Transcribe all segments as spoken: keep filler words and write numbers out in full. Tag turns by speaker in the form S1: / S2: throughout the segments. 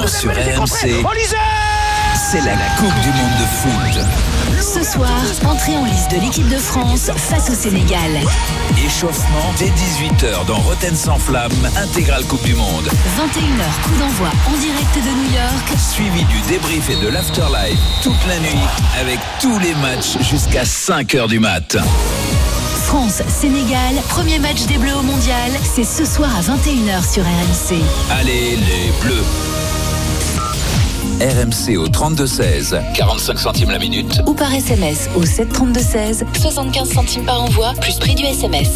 S1: heures sur R M C. C'est la Coupe du Monde de foot.
S2: Ce soir, entrée en lice de l'équipe de France face au Sénégal.
S1: Échauffement dès dix-huit heures dans Rotten sans flamme, intégrale Coupe du Monde.
S2: vingt et une heures, coup d'envoi en direct de New York.
S1: Suivi du débrief et de l'afterlife toute la nuit avec tous les matchs jusqu'à cinq heures du mat.
S2: France-Sénégal, premier match des Bleus au Mondial, c'est ce soir à vingt et une heures sur R M C.
S1: Allez les Bleus. R M C au trente-deux seize, quarante-cinq centimes la minute.
S2: Ou par S M S au sept trente-deux seize, soixante-quinze centimes par envoi, plus prix du S M S.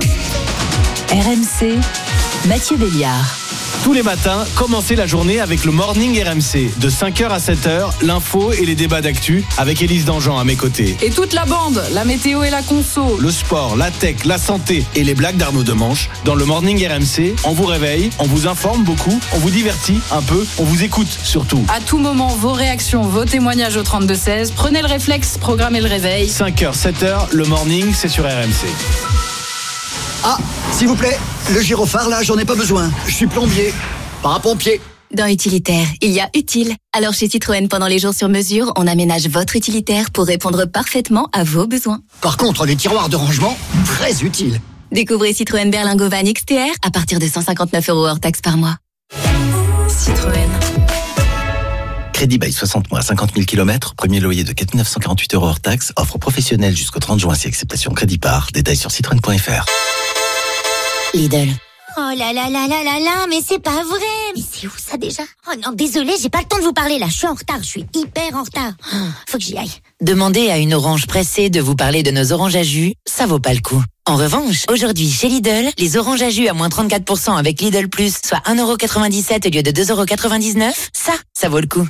S2: R M C, Mathieu Béliard.
S3: Tous les matins, commencez la journée avec le Morning R M C. De cinq heures à sept heures, l'info et les débats d'actu avec Élise Dangean à mes côtés.
S4: Et toute la bande, la météo et la conso.
S3: Le sport, la tech, la santé et les blagues d'Arnaud Demanche. Dans le Morning R M C, on vous réveille, on vous informe beaucoup, on vous divertit un peu, on vous écoute surtout.
S4: À tout moment, vos réactions, vos témoignages au trente-deux seize. Prenez le réflexe, programmez le réveil.
S3: cinq heures, sept heures, le Morning, c'est sur R M C.
S5: Ah, s'il vous plaît, le gyrophare là, j'en ai pas besoin. Je suis plombier, pas un pompier.
S2: Dans Utilitaire, il y a utile. Alors chez Citroën, pendant les jours sur mesure, on aménage votre utilitaire pour répondre parfaitement à vos besoins.
S5: Par contre, les tiroirs de rangement, très utiles.
S2: Découvrez Citroën Berlingo Van X T R à partir de cent cinquante-neuf euros hors taxe par mois. Citroën.
S6: Crédit by soixante mois, cinquante mille kilomètres, premier loyer de quatre mille neuf cent quarante-huit euros hors taxe, offre professionnelle jusqu'au trente juin si acceptation crédit par. Détails sur citroën point f r.
S2: Lidl.
S7: Oh là là là là là là, mais c'est pas vrai. Mais c'est où ça déjà? Oh non, désolé, j'ai pas le temps de vous parler là, je suis en retard, je suis hyper en retard. Oh, faut que j'y aille.
S8: Demandez à une orange pressée de vous parler de nos oranges à jus, ça vaut pas le coup. En revanche, aujourd'hui chez Lidl, les oranges à jus à moins trente-quatre pour cent avec Lidl Plus, soit un euro quatre-vingt-dix-sept au lieu de deux euros quatre-vingt-dix-neuf, ça, ça vaut le coup.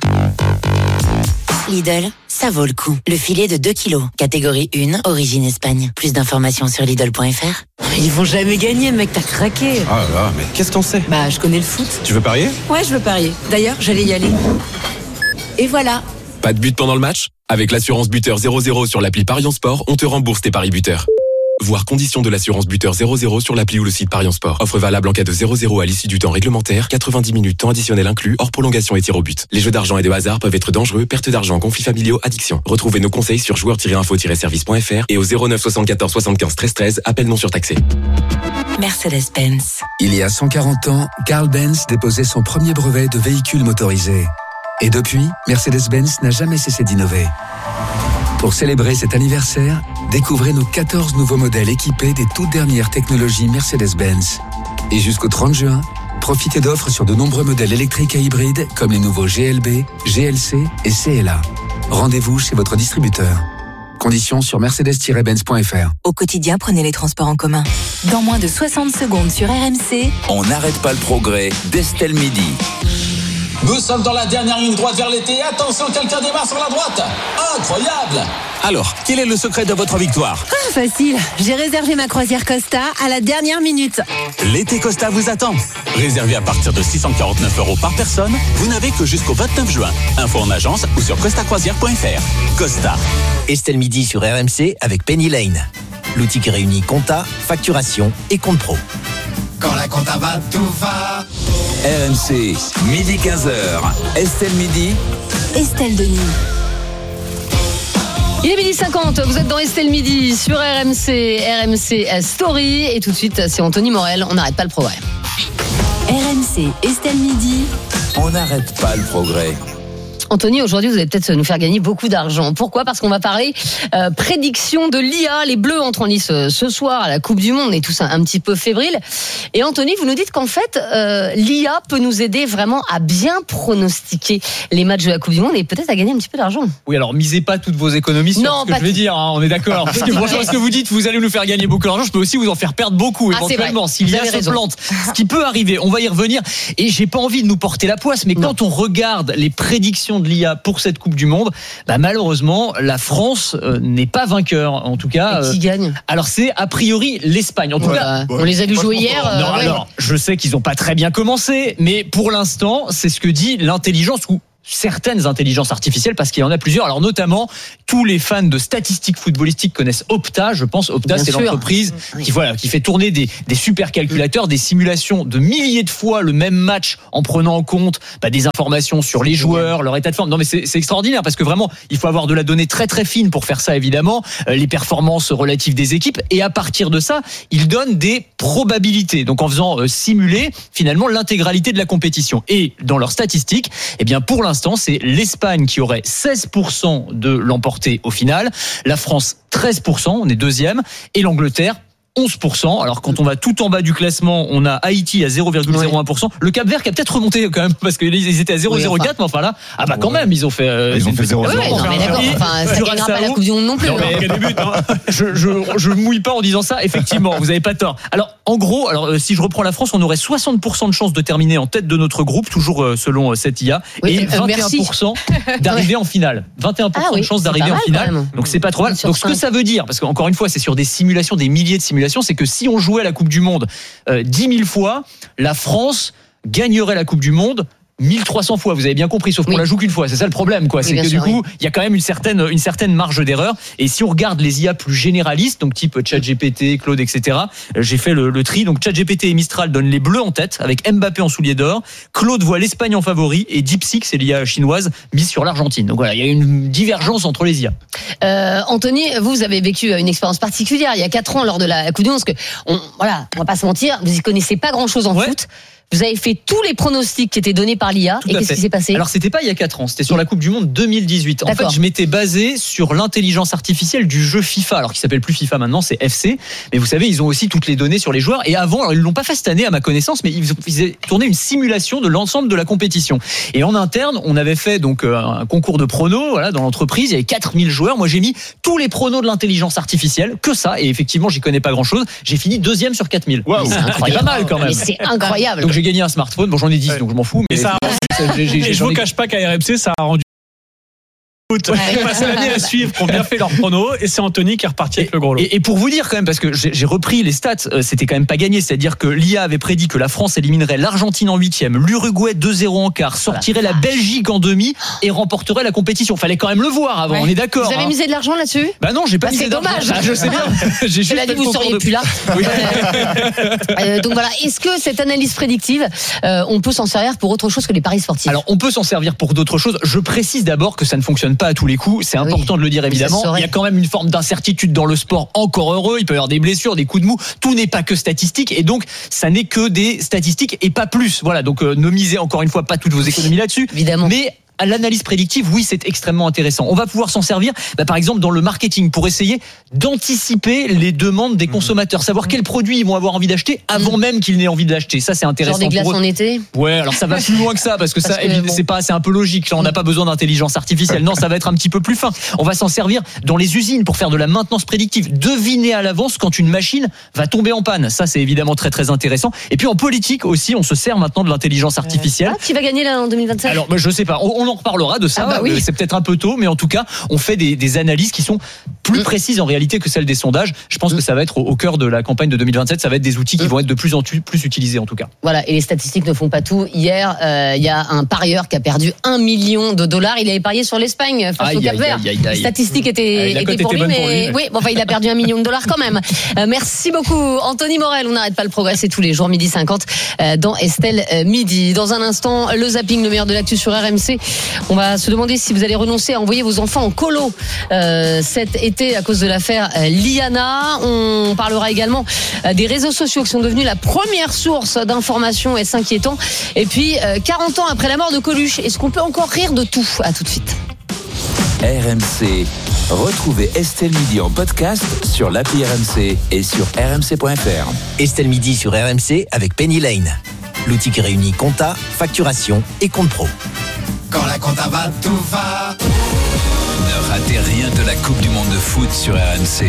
S8: Lidl, ça vaut le coup. Le filet de deux kilos, catégorie un, origine Espagne. Plus d'informations sur Lidl point f r.
S9: Ils vont jamais gagner, mec, t'as craqué.
S10: Ah là, mais qu'est-ce qu'on sait?
S9: Bah, je connais le foot.
S10: Tu veux parier?
S9: Ouais, je veux parier. D'ailleurs, j'allais y aller. Et voilà.
S11: Pas de but pendant le match? Avec l'assurance buteur zéro zéro sur l'appli Parions Sport, on te rembourse tes paris buteurs. Voir conditions de l'assurance buteur zéro zéro sur l'appli ou le site Parions Sport. Offre valable en cas de zéro zéro à l'issue du temps réglementaire, quatre-vingt-dix minutes temps additionnel inclus, hors prolongation et tir au but. Les jeux d'argent et de hasard peuvent être dangereux, perte d'argent, conflits familiaux, addiction. Retrouvez nos conseils sur joueurs tiret info tiret service point f r et au zéro neuf soixante-quatorze soixante-quinze treize treize, appel non surtaxé.
S2: Mercedes-Benz.
S12: Il y a cent quarante ans, Carl Benz déposait son premier brevet de véhicule motorisé. Et depuis, Mercedes-Benz n'a jamais cessé d'innover. Pour célébrer cet anniversaire, découvrez nos quatorze nouveaux modèles équipés des toutes dernières technologies Mercedes-Benz. Et jusqu'au trente juin, profitez d'offres sur de nombreux modèles électriques et hybrides comme les nouveaux G L B, G L C et C L A. Rendez-vous chez votre distributeur. Conditions sur mercedes tiret benz point f r.
S2: Au quotidien, prenez les transports en commun. Dans moins de soixante secondes sur R M C.
S1: On n'arrête pas le progrès d'Estelle Midi.
S13: Nous sommes dans la dernière ligne droite vers l'été. Attention, quelqu'un démarre sur la droite. Incroyable!
S14: Alors, quel est le secret de votre victoire?
S9: Ah, facile. J'ai réservé ma croisière Costa à la dernière minute.
S14: L'été Costa vous attend. Réservé à partir de six cent quarante-neuf euros par personne, vous n'avez que jusqu'au vingt-neuf juin. Info en agence ou sur costa croisière point f r. Costa.
S15: Estelle Midi sur R M C avec Penny Lane. L'outil qui réunit compta, facturation et compte pro.
S5: Quand la compta va, tout va.
S1: R M C, midi quinze heures. Estelle Midi.
S2: Estelle Denis.
S9: Il est midi cinquante, vous êtes dans Estelle Midi sur R M C, R M C Story. Et tout de suite, c'est Anthony Morel, on n'arrête pas le progrès.
S2: R M C, Estelle Midi.
S1: On n'arrête pas le progrès.
S9: Anthony, aujourd'hui, vous allez peut-être nous faire gagner beaucoup d'argent. Pourquoi ? Parce qu'on va parler euh, prédiction de l'I A. Les Bleus entrent en lice euh, ce soir à la Coupe du Monde. On est tous un, un petit peu fébriles. Et Anthony, vous nous dites qu'en fait, euh, l'I A peut nous aider vraiment à bien pronostiquer les matchs de la Coupe du Monde et peut-être à gagner un petit peu d'argent.
S16: Oui, alors misez pas toutes vos économies sur
S9: non,
S16: ce que je vais
S9: tout.
S16: dire. Hein, on est d'accord. Parce que franchement, ce que vous dites, vous allez nous faire gagner beaucoup d'argent. Je peux aussi vous en faire perdre beaucoup
S9: ah,
S16: éventuellement si l'I A se plante. Ce qui peut arriver. On va y revenir. Et j'ai pas envie de nous porter la poisse, mais non. Quand on regarde les prédictions de l'I A pour cette Coupe du Monde, bah malheureusement la France euh, n'est pas vainqueur en tout cas.
S9: Et qui euh, gagne ?
S16: Alors c'est a priori l'Espagne. En tout
S9: voilà.
S16: cas,
S9: on les a vus jouer hier.
S16: Non,
S9: euh,
S16: alors
S9: ouais.
S16: je sais qu'ils n'ont pas très bien commencé, mais pour l'instant c'est ce que dit l'intelligence ou certaines intelligences artificielles parce qu'il y en a plusieurs. Alors notamment, tous les fans de statistiques footballistiques connaissent Opta. Je pense Opta, Bien c'est sûr. l'entreprise qui voilà qui fait tourner des, des supercalculateurs, des simulations de milliers de fois le même match en prenant en compte bah, des informations sur les joueurs, leur état de forme. Non mais c'est, c'est extraordinaire parce que vraiment il faut avoir de la donnée très très fine pour faire ça évidemment, euh, les performances relatives des équipes et à partir de ça, ils donnent des probabilités. Donc en faisant euh, simuler finalement l'intégralité de la compétition. Et dans leurs statistiques, eh bien pour l'instant c'est l'Espagne qui aurait seize pour cent de l'emporter au final, la France treize pour cent, on est deuxième, et l'Angleterre onze pour cent. Alors quand on va tout en bas du classement, on a Haïti à zéro virgule zéro un pour cent. Le Cap-Vert qui a peut-être remonté quand même parce qu'ils étaient à zéro virgule zéro quatre, mais enfin là, ah bah quand même, ils ont fait euh,
S3: ils ont fait zéro virgule zéro.
S9: Ouais, non mais d'accord, enfin ça gagnera pas la Coupe du Monde non plus.
S16: Non, mais, hein. Buts, hein. je je je mouille pas en disant ça, effectivement, vous avez pas tort. Alors en gros, alors euh, si je reprends la France, on aurait soixante pour cent de chances de terminer en tête de notre groupe, toujours euh, selon euh, cette I A, oui, et euh, vingt et un pour cent d'arriver en finale. vingt et un pour cent ah, oui, de chances d'arriver en finale. Donc c'est pas trop mal. Donc ce que ça veut dire, parce qu'encore une fois, c'est sur des simulations, des milliers de simulations, c'est que si on jouait à la Coupe du Monde euh, dix mille fois, la France gagnerait la Coupe du Monde mille trois cents fois, vous avez bien compris, sauf qu'on oui. la joue qu'une fois, c'est ça le problème quoi, oui, c'est que sûr, du coup, il oui. y a quand même une certaine une certaine marge d'erreur et si on regarde les I A plus généralistes, donc type ChatGPT, Claude, et cetera, j'ai fait le, le tri, donc ChatGPT et Mistral donnent les bleus en tête avec Mbappé en soulier d'or, Claude voit l'Espagne en favori et DeepSeek, c'est l'I A chinoise, mise sur l'Argentine. Donc voilà, il y a une divergence entre les I A.
S9: Euh, Anthony, vous, vous avez vécu une expérience particulière il y a quatre ans lors de la Coupe du Monde, parce que on, voilà, on va pas se mentir, vous y connaissez pas grand chose en ouais. foot. Vous avez fait tous les pronostics qui étaient donnés par l'I A. Tout et qu'est-ce fait. qui s'est passé ?
S16: Alors, c'était pas il y a quatre ans, c'était sur la Coupe du Monde deux mille dix-huit. En D'accord. fait, je m'étais basé sur l'intelligence artificielle du jeu FIFA, alors qu'il s'appelle plus FIFA maintenant, c'est F C. Mais vous savez, ils ont aussi toutes les données sur les joueurs. Et avant, alors ils l'ont pas fait cette année à ma connaissance, mais ils ont tourné une simulation de l'ensemble de la compétition. Et en interne, on avait fait donc un concours de pronos, voilà, dans l'entreprise. Il y avait quatre mille joueurs. Moi, j'ai mis tous les pronos de l'intelligence artificielle, que ça. Et effectivement, j'y connais pas grand-chose. J'ai fini deuxième sur quatre mille.
S3: Wow.
S9: C'est incroyable.
S16: Pas mal quand même.
S9: Mais c'est incroyable.
S16: Donc j'ai gagné un smartphone. Bon, j'en ai dix, ouais. donc je m'en fous. Mais,
S10: mais ça,
S16: ça
S10: j'ai, j'ai, je vous ai... cache pas qu'à R M C, ça a rendu. Ouais, c'est l'année à suivre qui ont bien fait leur prono et c'est Anthony qui est reparti
S16: et,
S10: avec le gros lot.
S16: Et, et pour vous dire quand même, parce que j'ai, j'ai repris les stats, euh, c'était quand même pas gagné, c'est-à-dire que l'I A avait prédit que la France éliminerait l'Argentine en huitième, l'Uruguay deux zéro en quart, sortirait la Belgique en demi et remporterait la compétition. Fallait quand même le voir avant, ouais. on est d'accord.
S9: Vous avez
S16: hein.
S9: misé de l'argent là-dessus ?
S16: Bah non, j'ai pas
S9: bah,
S16: misé
S9: c'est
S16: d'argent.
S9: Dommage.
S16: Ah, je sais bien. J'ai juste
S9: dit vous seriez
S16: de...
S9: plus là. Oui. euh, donc voilà, est-ce que cette analyse prédictive, euh, on peut s'en servir pour autre chose que les paris sportifs ?
S16: Alors on peut s'en servir pour d'autres choses. Je précise d'abord que ça ne fonctionne pas à tous les coups. C'est important oui. de le dire évidemment. Il y a quand même une forme d'incertitude dans le sport, encore heureux. Il peut y avoir des blessures, des coups de mou. Tout n'est pas que statistique et donc ça n'est que des statistiques et pas plus. Voilà, donc euh, ne misez encore une fois pas toutes vos économies là-dessus.
S9: Évidemment.
S16: Mais à l'analyse prédictive, oui, c'est extrêmement intéressant. On va pouvoir s'en servir, bah, par exemple, dans le marketing, pour essayer d'anticiper les demandes des consommateurs, savoir quels produits ils vont avoir envie d'acheter avant mmh. même qu'ils n'aient envie d'acheter. Ça, c'est intéressant.
S9: Genre des glaces en été.
S16: Ouais, alors ça va plus loin que ça, parce que parce ça, que, bon. c'est pas, c'est un peu logique. Là, on n'a pas besoin d'intelligence artificielle. Non, ça va être un petit peu plus fin. On va s'en servir dans les usines pour faire de la maintenance prédictive. Deviner à l'avance quand une machine va tomber en panne. Ça, c'est évidemment très très intéressant. Et puis en politique aussi, on se sert maintenant de l'intelligence artificielle.
S9: Ah, qui va gagner là en deux mille vingt-cinq ?
S16: Alors, bah, je sais pas. On, on en reparlera de ça. Ah bah oui. C'est peut-être un peu tôt, mais en tout cas, on fait des, des analyses qui sont plus précises en réalité que celles des sondages. Je pense que ça va être au, au cœur de la campagne de deux mille vingt-sept. Ça va être des outils qui vont être de plus en plus utilisés en tout cas.
S9: Voilà, et les statistiques ne font pas tout. Hier, il euh, y a un parieur qui a perdu un million de dollars. Il avait parié sur l'Espagne face aïe, au Cap-Vert. Les statistiques étaient, ah, étaient pour lui, mais pour lui. Oui, bon, enfin, il a perdu un million de dollars quand même. Euh, merci beaucoup, Anthony Morel. On n'arrête pas le progresser tous les jours, midi cinquante, euh, dans Estelle euh, Midi. Dans un instant, le zapping, le meilleur de l'actu sur R M C. On va se demander si vous allez renoncer à envoyer vos enfants en colo euh, cet été à cause de l'affaire euh, Liana. On parlera également euh, des réseaux sociaux qui sont devenus la première source d'information et s'inquiétant. Et puis, euh, quarante ans après la mort de Coluche, est-ce qu'on peut encore rire de tout ? À tout de suite.
S1: R M C. Retrouvez Estelle Midi en podcast sur l'appli R M C et sur r m c point f r.
S15: Estelle Midi sur R M C avec Penny Lane. L'outil qui réunit compta, facturation et compte pro.
S17: Quand la compta va, tout va.
S1: Ne ratez rien de la Coupe du Monde de foot sur R M C.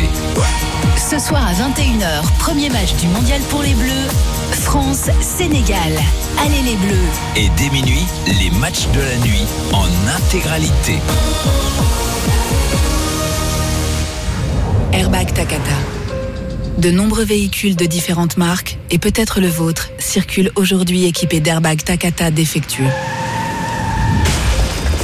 S2: Ce soir à vingt et une heures, premier match du Mondial pour les Bleus, France-Sénégal. Allez les Bleus.
S1: Et dès minuit, les matchs de la nuit en intégralité.
S18: Airbag Takata. De nombreux véhicules de différentes marques, et peut-être le vôtre, circulent aujourd'hui équipés d'airbags Takata défectueux.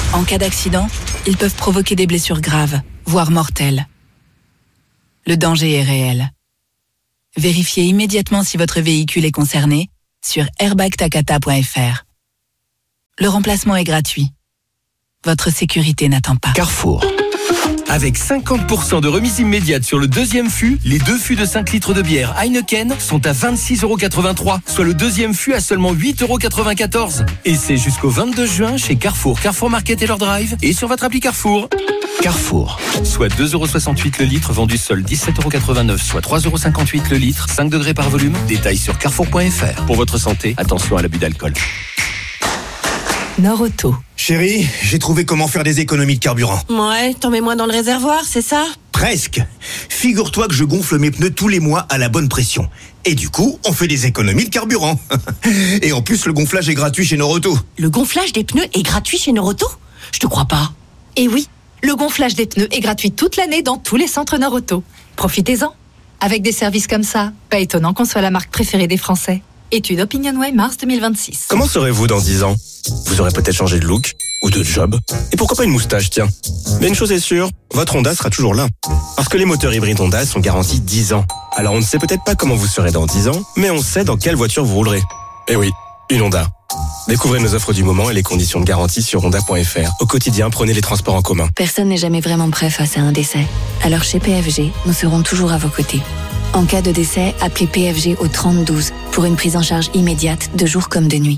S18: En cas d'accident, ils peuvent provoquer des blessures graves, voire mortelles. Le danger est réel. Vérifiez immédiatement si votre véhicule est concerné sur airbag takata point f r. Le remplacement est gratuit. Votre sécurité n'attend pas.
S19: Carrefour. Avec cinquante pour cent de remise immédiate sur le deuxième fût, les deux fûts de cinq litres de bière Heineken sont à vingt-six euros quatre-vingt-trois, soit le deuxième fût à seulement huit euros quatre-vingt-quatorze. Et c'est jusqu'au vingt-deux juin chez Carrefour, Carrefour Market et leur drive et sur votre appli Carrefour. Carrefour, soit deux euros soixante-huit le litre, vendu seul dix-sept euros quatre-vingt-neuf, soit trois euros cinquante-huit le litre, cinq degrés par volume. Détails sur carrefour point f r. Pour votre santé, attention à l'abus d'alcool.
S18: Nord-Auto.
S20: Chérie, j'ai trouvé comment faire des économies de carburant.
S21: Ouais, t'en mets moins dans le réservoir, c'est ça ?
S20: Presque. Figure-toi que je gonfle mes pneus tous les mois à la bonne pression. Et du coup, on fait des économies de carburant. Et en plus, le gonflage est gratuit chez Nord-Auto.
S21: Le gonflage des pneus est gratuit chez Nord-Auto ? Je te crois pas.
S22: Et oui, le gonflage des pneus est gratuit toute l'année dans tous les centres Nord-Auto. Profitez-en. Avec des services comme ça, pas étonnant qu'on soit la marque préférée des Français. Étude OpinionWay mars deux mille vingt-six.
S23: Comment serez-vous dans dix ans ? Vous aurez peut-être changé de look ou de job. Et pourquoi pas une moustache, tiens. Mais une chose est sûre, votre Honda sera toujours là. Parce que les moteurs hybrides Honda sont garantis dix ans. Alors on ne sait peut-être pas comment vous serez dans dix ans, mais on sait dans quelle voiture vous roulerez. Eh oui, une Honda. Découvrez nos offres du moment et les conditions de garantie sur honda point f r. Au quotidien, prenez les transports en commun.
S24: Personne n'est jamais vraiment prêt face à un décès. Alors chez P F G, nous serons toujours à vos côtés. En cas de décès, appelez P F G au trente douze pour une prise en charge immédiate de jour comme de nuit.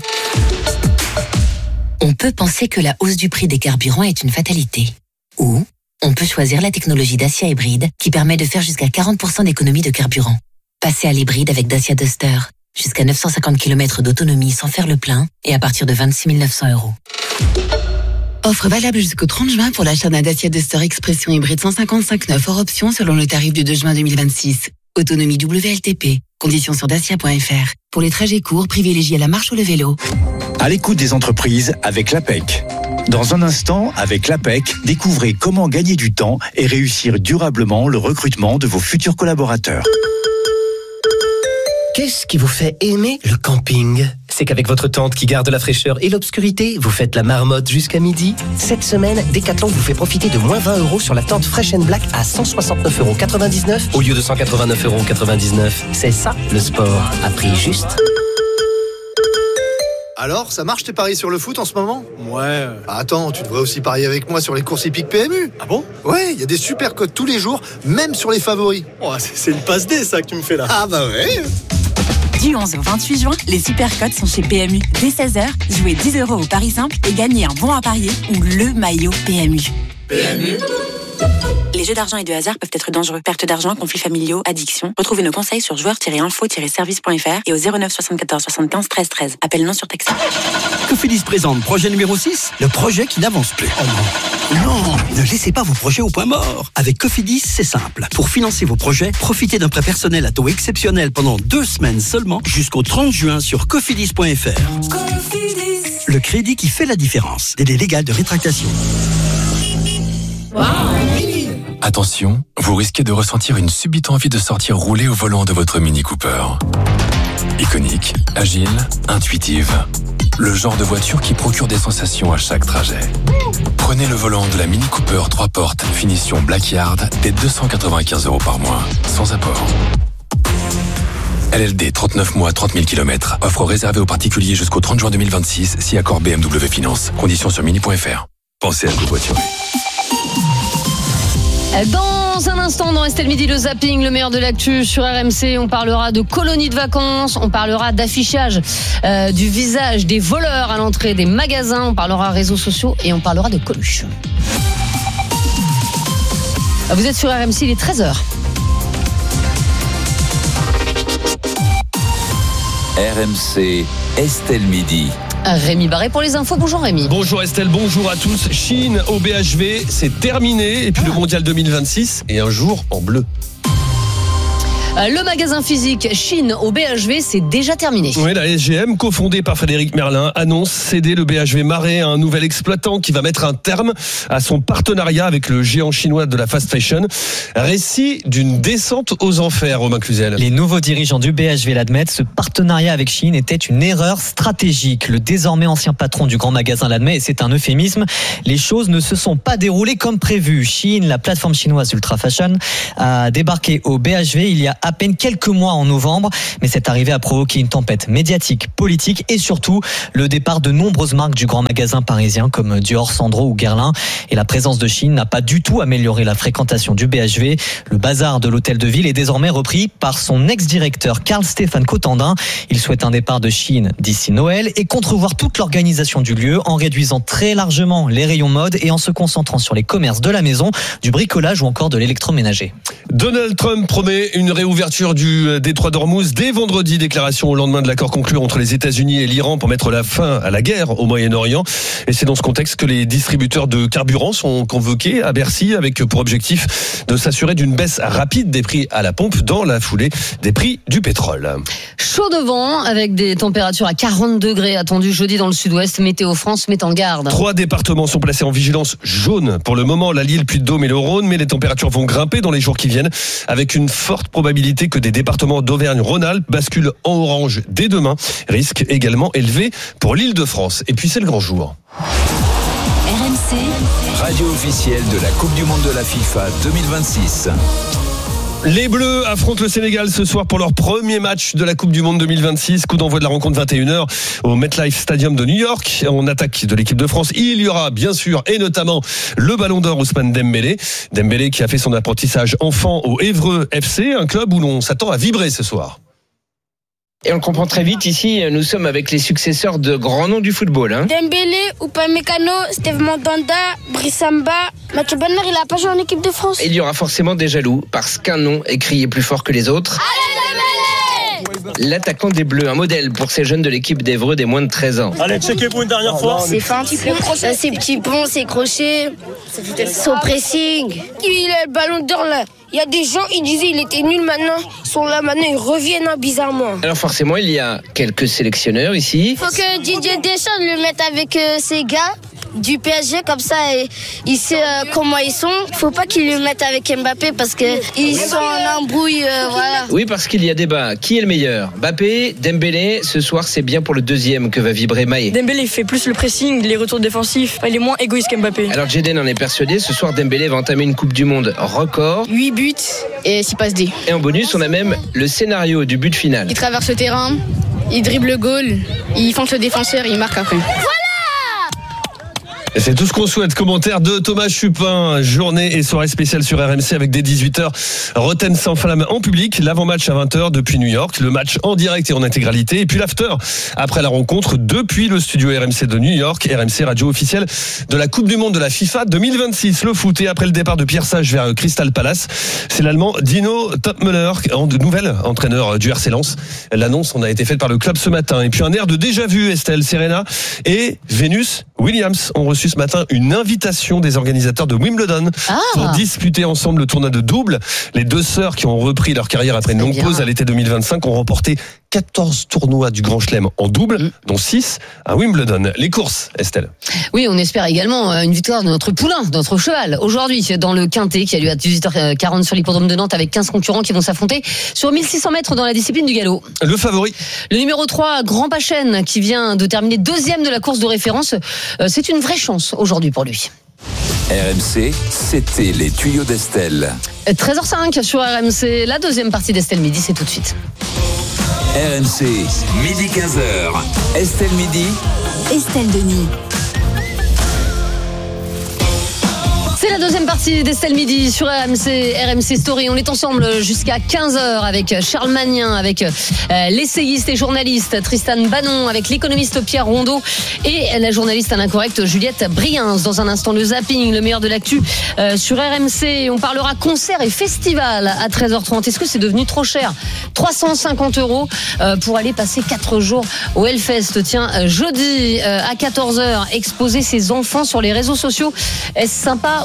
S8: On peut penser que la hausse du prix des carburants est une fatalité. Ou on peut choisir la technologie Dacia hybride qui permet de faire jusqu'à quarante pour cent d'économie de carburant. Passez à l'hybride avec Dacia Duster. Jusqu'à neuf cent cinquante kilomètres d'autonomie sans faire le plein et à partir de vingt-six mille neuf cents euros.
S25: Offre valable jusqu'au trente juin pour l'achat d'un Dacia Duster Expression hybride cent cinquante-cinq neuf hors option selon le tarif du deux juin deux mille vingt-six. Autonomie W L T P. Conditions sur dacia point f r. Pour les trajets courts, privilégiez la marche ou le vélo.
S26: À l'écoute des entreprises avec l'A P E C. Dans un instant, avec l'A P E C, découvrez comment gagner du temps et réussir durablement le recrutement de vos futurs collaborateurs.
S27: Qu'est-ce qui vous fait aimer le camping ? C'est qu'avec votre tente qui garde la fraîcheur et l'obscurité, vous faites la marmotte jusqu'à midi. Cette semaine, Decathlon vous fait profiter de moins vingt euros sur la tente Fresh and Black à cent soixante-neuf euros quatre-vingt-dix-neuf au lieu de cent quatre-vingt-neuf euros quatre-vingt-dix-neuf. C'est ça, le sport, à prix juste.
S5: Alors, ça marche tes paris sur le foot en ce moment ? Ouais. Ah, attends, tu devrais aussi parier avec moi sur les courses hippiques P M U. Ah bon ? Ouais, il y a des super codes tous les jours, même sur les favoris. Oh, c'est une passe D ça que tu me fais là. Ah bah ouais.
S28: Du onze au vingt-huit juin, les supercotes sont chez P M U. Dès seize heures, jouez dix euros au pari simple et gagnez un bon à parier ou le maillot P M U.
S5: P M U.
S28: Les jeux d'argent et de hasard peuvent être dangereux. Perte d'argent, conflits familiaux, addiction. Retrouvez nos conseils sur joueurs tiret info tiret service point f r et au zéro neuf soixante-quatorze soixante-quinze treize treize. Appel non surtaxé.
S29: Cofidis présente projet numéro six, le projet qui n'avance plus. Oh non. Non, ne laissez pas vos projets au point mort. Avec Cofidis, c'est simple. Pour financer vos projets, profitez d'un prêt personnel à taux exceptionnel pendant deux semaines seulement jusqu'au trente juin sur cofidis point f r. Cofidis. Le crédit qui fait la différence. Délai légal de rétractation.
S11: Wow. Attention, vous risquez de ressentir une subite envie de sortir rouler au volant de votre Mini Cooper. Iconique, agile, intuitive. Le genre de voiture qui procure des sensations à chaque trajet. Prenez le volant de la Mini Cooper trois portes, finition Blackyard, dès deux cent quatre-vingt-quinze euros par mois, sans apport. L L D, trente-neuf mois, trente mille kilomètres. Offre réservée aux particuliers jusqu'au trente juin deux mille vingt-six, si accord B M W Finance. Conditions sur mini point f r. Pensez à covoiturer.
S9: Dans un instant, dans Estelle Midi, le zapping, le meilleur de l'actu sur R M C. On parlera de colonies de vacances, on parlera d'affichage euh, du visage des voleurs à l'entrée des magasins, on parlera réseaux sociaux et on parlera de Coluche. Vous êtes sur R M C, il est treize heures.
S1: R M C, Estelle Midi.
S9: Rémi Barré pour les infos. Bonjour Rémi.
S30: Bonjour Estelle, bonjour à tous. Chine au B H V, c'est terminé. Et puis ah. le mondial deux mille vingt-six et un jour en bleu.
S9: Le magasin physique Chine au B H V, c'est déjà terminé.
S30: Oui, la S G M, cofondée par Frédéric Merlin, annonce céder le B H V Marais à un nouvel exploitant qui va mettre un terme à son partenariat avec le géant chinois de la fast fashion. Récit d'une descente aux enfers, Romain Cluzel.
S3: Les nouveaux dirigeants du B H V l'admettent, ce partenariat avec Chine était une erreur stratégique. Le désormais ancien patron du grand magasin l'admet et c'est un euphémisme. Les choses ne se sont pas déroulées comme prévu. Chine, la plateforme chinoise Ultra Fashion, a débarqué au B H V il y a à peine quelques mois en novembre, mais cette arrivée a provoqué une tempête médiatique, politique et surtout le départ de nombreuses marques du grand magasin parisien comme Dior, Sandro ou Guerlain. Et la présence de Chine n'a pas du tout amélioré la fréquentation du B H V. Le bazar de l'hôtel de ville est désormais repris par son ex-directeur Karl-Stéphane Cotandin. Il souhaite un départ de Chine d'ici Noël et compte revoir toute l'organisation du lieu en réduisant très largement les rayons mode et en se concentrant sur les commerces de la maison, du bricolage ou encore de l'électroménager.
S30: Donald Trump promet une réouverture du détroit d'Ormuz dès vendredi. Déclaration au lendemain de l'accord conclu entre les États-Unis et l'Iran pour mettre la fin à la guerre au Moyen-Orient. Et c'est dans ce contexte que les distributeurs de carburant sont convoqués à Bercy avec pour objectif de s'assurer d'une baisse rapide des prix à la pompe dans la foulée des prix du pétrole.
S9: Chaud devant avec des températures à quarante degrés attendues jeudi dans le sud-ouest. Météo France met en garde.
S30: Trois départements sont placés en vigilance jaune pour le moment, la Lille, Puy-de-Dôme et le Rhône, mais les températures vont grimper dans les jours qui viennent avec une forte probabilité que des départements d'Auvergne-Rhône-Alpes basculent en orange dès demain. Risque également élevé pour l'Île-de-France. Et puis c'est le grand jour.
S2: R M C,
S1: radio officielle de la Coupe du Monde de la FIFA deux mille vingt-six.
S30: Les Bleus affrontent le Sénégal ce soir pour leur premier match de la Coupe du Monde deux mille vingt-six. Coup d'envoi de la rencontre vingt et une heures au MetLife Stadium de New York. En attaque de l'équipe de France, il y aura bien sûr et notamment le Ballon d'Or Ousmane Dembélé. Dembélé qui a fait son apprentissage enfant au Évreux F C, un club où l'on s'attend à vibrer ce soir.
S4: Et on le comprend très vite ici, nous sommes avec les successeurs de grands noms du football. Hein.
S6: Dembélé, Upamecano, Steve Mandanda, Brissamba, Mathieu Bonner, il a pas joué en équipe de France.
S4: Il y aura forcément des jaloux, parce qu'un nom est crié plus fort que les autres.
S6: Allez Dembélé!
S4: L'attaquant des Bleus, un modèle pour ces jeunes de l'équipe d'Évreux des moins de treize ans.
S6: Allez, checkez-vous une dernière fois.
S4: C'est
S6: fin, c'est petits ponts, c'est crochets, son pressing. Il a le Ballon d'Or là. Il y a des gens, ils disaient il était nul maintenant. Ils sont là maintenant, ils reviennent hein, bizarrement.
S4: Alors forcément, il y a quelques sélectionneurs ici.
S6: Faut que Didier Deschamps le mette avec euh, ses gars du P S G, comme ça et, il sait euh, comment ils sont. Faut pas qu'il le mette avec Mbappé parce que ils sont en embrouille, euh, voilà.
S4: Oui, parce qu'il y a débat. Qui est le meilleur? Mbappé, Dembélé. Ce soir, c'est bien pour le deuxième que va vibrer Maé.
S7: Dembélé fait plus le pressing, les retours défensifs. Il est moins égoïste qu'Mbappé.
S4: Alors Jeden en est persuadé. Ce soir, Dembélé va entamer une Coupe du Monde record.
S6: huit buts et six passes D.
S4: Et en bonus, on a même le scénario du but final.
S6: Il traverse le terrain, il dribble le goal, il fonce le défenseur, il marque après. Voilà!
S30: Et c'est tout ce qu'on souhaite. Commentaire de Thomas Chupin. Journée et soirée spéciale sur R M C avec dès dix-huit heures Rotten sans flamme en public. L'avant-match à vingt heures depuis New York. Le match en direct et en intégralité. Et puis l'after après la rencontre depuis le studio R M C de New York. R M C, radio officielle de la Coupe du Monde de la FIFA deux mille vingt-six. Le foot et après le départ de Pierre Sage vers Crystal Palace, c'est l'Allemand Dino Topmüller, nouvel entraîneur du R C Lens. L'annonce en a été faite par le club ce matin. Et puis un air de déjà-vu, Estelle Serena et Venus Williams ont reçu ce matin une invitation des organisateurs de Wimbledon ah. pour disputer ensemble le tournoi de double. Les deux sœurs qui ont repris leur carrière après une longue pause à l'été deux mille vingt-cinq ont remporté quatorze tournois du Grand Chelem en double, mmh. dont six à Wimbledon. Les courses, Estelle.
S9: Oui, on espère également une victoire de notre poulain, de notre cheval. Aujourd'hui, dans le Quintet, qui a lieu à dix-huit heures quarante sur l'hippodrome de Nantes avec quinze concurrents qui vont s'affronter sur mille six cents mètres dans la discipline du galop.
S30: Le favori.
S9: Le numéro trois, Grand Pachène, qui vient de terminer deuxième de la course de référence. C'est une vraie chance aujourd'hui pour lui.
S1: R M C, c'était les tuyaux d'Estelle.
S9: treize heures cinq sur R M C, la deuxième partie d'Estelle Midi, c'est tout de suite.
S1: R M C, midi quinze heures. Estelle Midi.
S2: Estelle Denis.
S9: C'est la deuxième partie d'Estelle Midi sur R M C, R M C Story. On est ensemble jusqu'à quinze heures avec Charles Magnin, avec euh, l'essayiste et journaliste Tristan Bannon, avec l'économiste Pierre Rondeau et la journaliste à l'incorrect Juliette Briens. Dans un instant, le zapping, le meilleur de l'actu euh, sur R M C. On parlera concert et festival à treize heures trente. Est-ce que c'est devenu trop cher? trois cent cinquante euros euh, pour aller passer quatre jours au Hellfest. Tiens, euh, jeudi euh, à quatorze heures, exposer ses enfants sur les réseaux sociaux. Est-ce sympa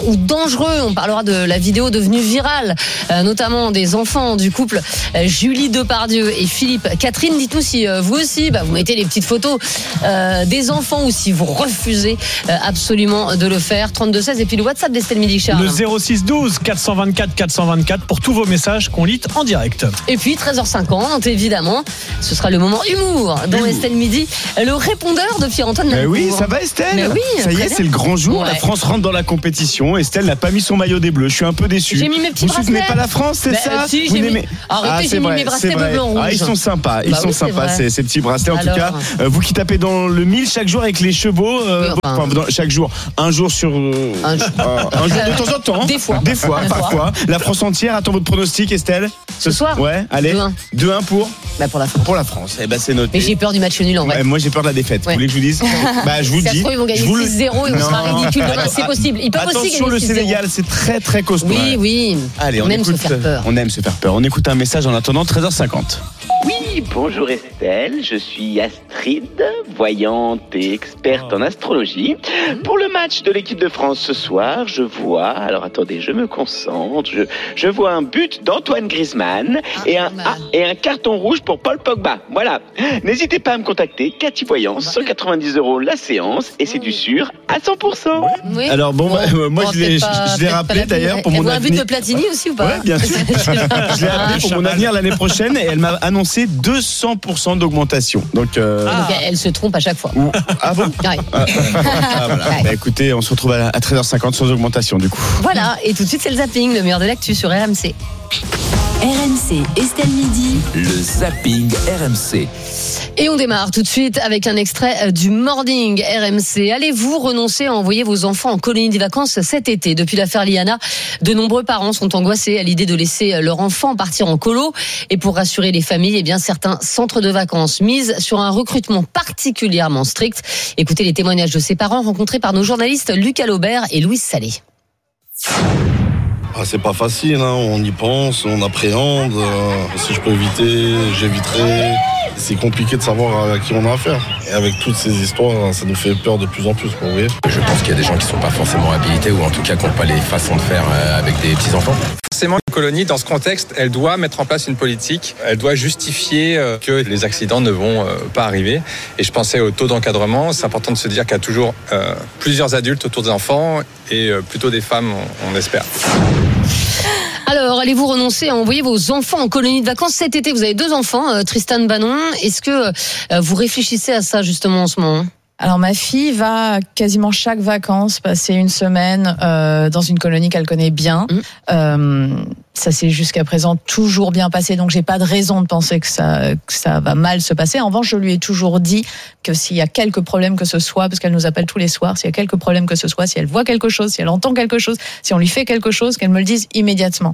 S9: ou dangereux. On parlera de la vidéo devenue virale, euh, notamment des enfants du couple euh, Julie Depardieu et Philippe Catherine. Dites-nous si euh, vous aussi, bah, vous mettez les petites photos euh, des enfants ou si vous refusez euh, absolument de le faire. trente-deux seize et puis le WhatsApp d'Estelle Midi Charles.
S10: Le zéro six douze quatre cent vingt-quatre quatre cent vingt-quatre pour tous vos messages qu'on lit en direct.
S9: Et puis treize heures cinquante, évidemment, ce sera le moment humour dans humour. Estelle Midi, le répondeur de Pierre-Antoine Malcourt.
S12: Oui, ça va Estelle.
S9: Mais oui,
S12: ça y est,
S9: bien.
S12: c'est le grand jour.
S9: Ouais.
S12: La France rentre dans la compétition. Estelle n'a pas mis son maillot des Bleus. Je suis un peu déçu.
S9: J'ai mis mes petits
S12: Vous
S9: bracelets.
S12: soutenez pas la France, c'est
S9: bah,
S12: ça
S9: euh, si,
S12: Vous
S9: j'ai
S12: n'aimez...
S9: mis... Arrêtez,
S12: ah,
S9: j'ai mis
S12: vrai,
S9: mes bracelets bleu, blanc, rouge.
S12: Ah, ils sont sympas. Ils
S9: bah
S12: sont
S9: oui,
S12: sympas, ces, ces petits bracelets. En
S9: Alors...
S12: tout cas, euh, vous qui tapez dans le mille chaque jour avec les chevaux, euh,
S9: oui, enfin...
S12: enfin, dans, chaque jour, un jour sur euh,
S9: un, jour.
S12: Euh, un jour de temps en temps.
S9: Des fois.
S12: Des fois,
S9: Des
S12: parfois.
S9: fois.
S12: La France entière attend votre pronostic, Estelle.
S9: Ce soir.
S12: Ouais, allez.
S9: deux un
S12: deux un pour.
S9: Bah pour la France.
S12: Pour la France. Eh ben c'est noté.
S9: Mais j'ai peur du match nul en vrai.
S12: Ouais, moi j'ai peur de la défaite.
S9: Ouais.
S12: Vous voulez que je vous dise Bah je vous
S9: ça
S12: le dis.
S9: Se trouve, ils vont gagner six zéro et on sera ridicule demain. C'est possible. Ils peuvent
S12: Attention,
S9: aussi gagner
S12: le
S9: six zéro.
S12: Sénégal, c'est très très costaud.
S9: Oui, oui.
S12: Allez, on,
S9: on aime
S12: écoute,
S9: se faire peur.
S12: On aime se faire peur. On écoute un message en attendant treize heures cinquante.
S13: Oui, bonjour Estelle, je suis Astrid, voyante et experte en astrologie. Pour le match de l'équipe de France ce soir, je vois, alors attendez, je me concentre, je, je vois un but d'Antoine Griezmann ah, et, un, ah, et un carton rouge pour Paul Pogba. Voilà, n'hésitez pas à me contacter, Cathy Voyance, cent quatre-vingt-dix euros la séance et c'est du sûr à cent pour cent.
S9: Oui.
S12: Alors bon, bon, bah, euh, moi bon, je l'ai, pas, je l'ai rappelé d'ailleurs pour
S9: elle
S12: mon
S9: avenir.
S12: avenir.
S9: Un but de Platini aussi ou pas?
S12: Ouais, bien sûr. Je l'ai appelé pour mon avenir l'année prochaine et elle m'a annoncé deux cents pour cent d'augmentation. Donc, euh...
S9: ah. Donc elle se trompe à chaque fois.
S12: Ah bon?
S9: Ouais.
S12: Ah, ah, voilà. Bah, écoutez, on se retrouve à treize heures cinquante sans augmentation du coup.
S9: Voilà, et tout de suite c'est le zapping, le meilleur de l'actu sur R M C.
S2: R M C, Estelle Midi.
S1: Le zapping R M C.
S9: Et on démarre tout de suite avec un extrait du Morning R M C. Allez-vous renoncer à envoyer vos enfants en colonie de vacances cet été? Depuis l'affaire Liana, de nombreux parents sont angoissés à l'idée de laisser leur enfant partir en colo. Et pour rassurer les familles, eh bien, certains centres de vacances misent sur un recrutement particulièrement strict. Écoutez les témoignages de ces parents rencontrés par nos journalistes Lucas Laubert et Louise Salé.
S14: Ah, c'est pas facile, hein. On y pense, on appréhende. Euh, si je peux éviter, j'éviterai. C'est compliqué de savoir à qui on a affaire. Et avec toutes ces histoires, ça nous fait peur de plus en plus, vous voyez.
S15: Je pense qu'il y a des gens qui ne sont pas forcément habilités ou en tout cas qui n'ont pas les façons de faire avec des petits-enfants.
S16: Forcément, une colonie, dans ce contexte, elle doit mettre en place une politique. Elle doit justifier que les accidents ne vont pas arriver. Et je pensais au taux d'encadrement. C'est important de se dire qu'il y a toujours euh, plusieurs adultes autour des enfants et euh, plutôt des femmes, on, on espère.
S9: Alors, allez-vous renoncer à envoyer vos enfants en colonie de vacances cet été? Vous avez deux enfants, euh, Tristan Bannon. Est-ce que euh, vous réfléchissez à ça justement en ce moment?
S17: Alors ma fille va quasiment chaque vacances passer une semaine euh, dans une colonie qu'elle connaît bien. Mmh. Euh, ça s'est jusqu'à présent toujours bien passé, donc j'ai pas de raison de penser que ça que ça va mal se passer. En revanche, je lui ai toujours dit que s'il y a quelques problèmes que ce soit, parce qu'elle nous appelle tous les soirs, s'il y a quelques problèmes que ce soit, si elle voit quelque chose, si elle entend quelque chose, si on lui fait quelque chose, qu'elle me le dise immédiatement.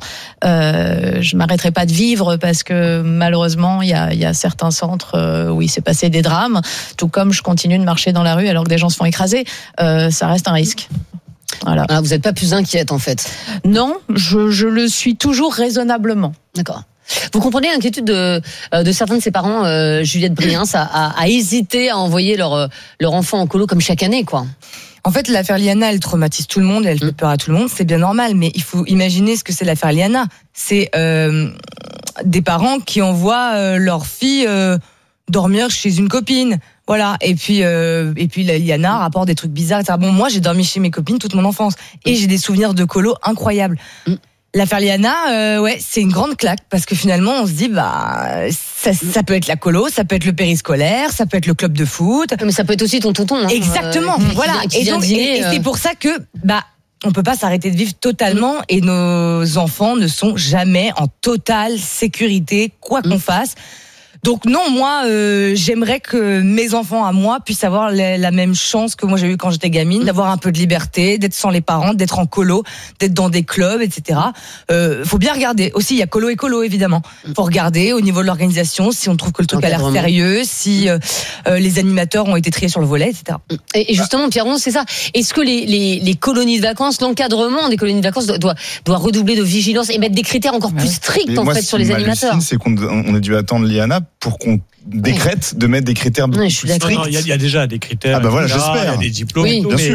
S17: Euh, je m'arrêterai pas de vivre parce que malheureusement il y a il y a certains centres euh, où il s'est passé des drames, tout comme je continue de marcher dans la rue alors que des gens se font écraser, euh, ça reste un risque. Voilà.
S9: Ah, vous n'êtes pas plus inquiète en fait?
S17: Non, je, je le suis toujours raisonnablement.
S9: D'accord. Vous comprenez l'inquiétude de, de certains de ses parents, euh, Juliette Briens, à, à, à hésiter à envoyer leur, leur enfant en colo comme chaque année, quoi.
S18: En fait, l'affaire Liana, elle traumatise tout le monde, elle fait peur à tout le monde, c'est bien normal, mais il faut imaginer ce que c'est l'affaire Liana. C'est euh, des parents qui envoient euh, leur fille euh, dormir chez une copine. Voilà, et puis euh, et puis la Liana rapporte des trucs bizarres, et cetera. Bon, moi j'ai dormi chez mes copines toute mon enfance et j'ai des souvenirs de colo incroyables. Mm. L'affaire Liana, euh, ouais, c'est une grande claque parce que finalement on se dit bah ça, ça peut être la colo, ça peut être le périscolaire, ça peut être le club de foot,
S9: mais ça peut être aussi ton tonton. Hein,
S18: exactement, euh, voilà.
S9: Qui, qui
S18: et donc
S9: dîner,
S18: et, et
S9: euh...
S18: c'est pour ça que bah on peut pas s'arrêter de vivre totalement mm. et nos enfants ne sont jamais en totale sécurité quoi qu'on mm. fasse. Donc non, moi, euh, j'aimerais que mes enfants à moi puissent avoir la, la même chance que moi j'ai eu quand j'étais gamine, d'avoir un peu de liberté, d'être sans les parents, d'être en colo, d'être dans des clubs, et cetera. Euh, faut bien regarder. Aussi, il y a colo et colo, évidemment. Faut regarder au niveau de l'organisation si on trouve que le truc a l'air sérieux, si euh, euh, les animateurs ont été triés sur le volet, et cetera.
S9: Et justement, Pierre-Ron, c'est ça. Est-ce que les, les, les colonies de vacances, l'encadrement des colonies de vacances doit, doit, doit redoubler de vigilance et mettre des critères encore plus stricts
S19: mais
S9: en
S19: moi,
S9: fait sur les animateurs?
S19: C'est qu'on on a dû attendre Liana pour qu'on décrète oui. de mettre des critères beaucoup
S9: oui,
S19: plus stricts.
S10: Il y, y a déjà des critères.
S19: Ah bah voilà, j'espère.
S10: Il y a des diplômes.
S19: Oui,
S10: tout,
S19: bien
S10: mais,
S19: sûr.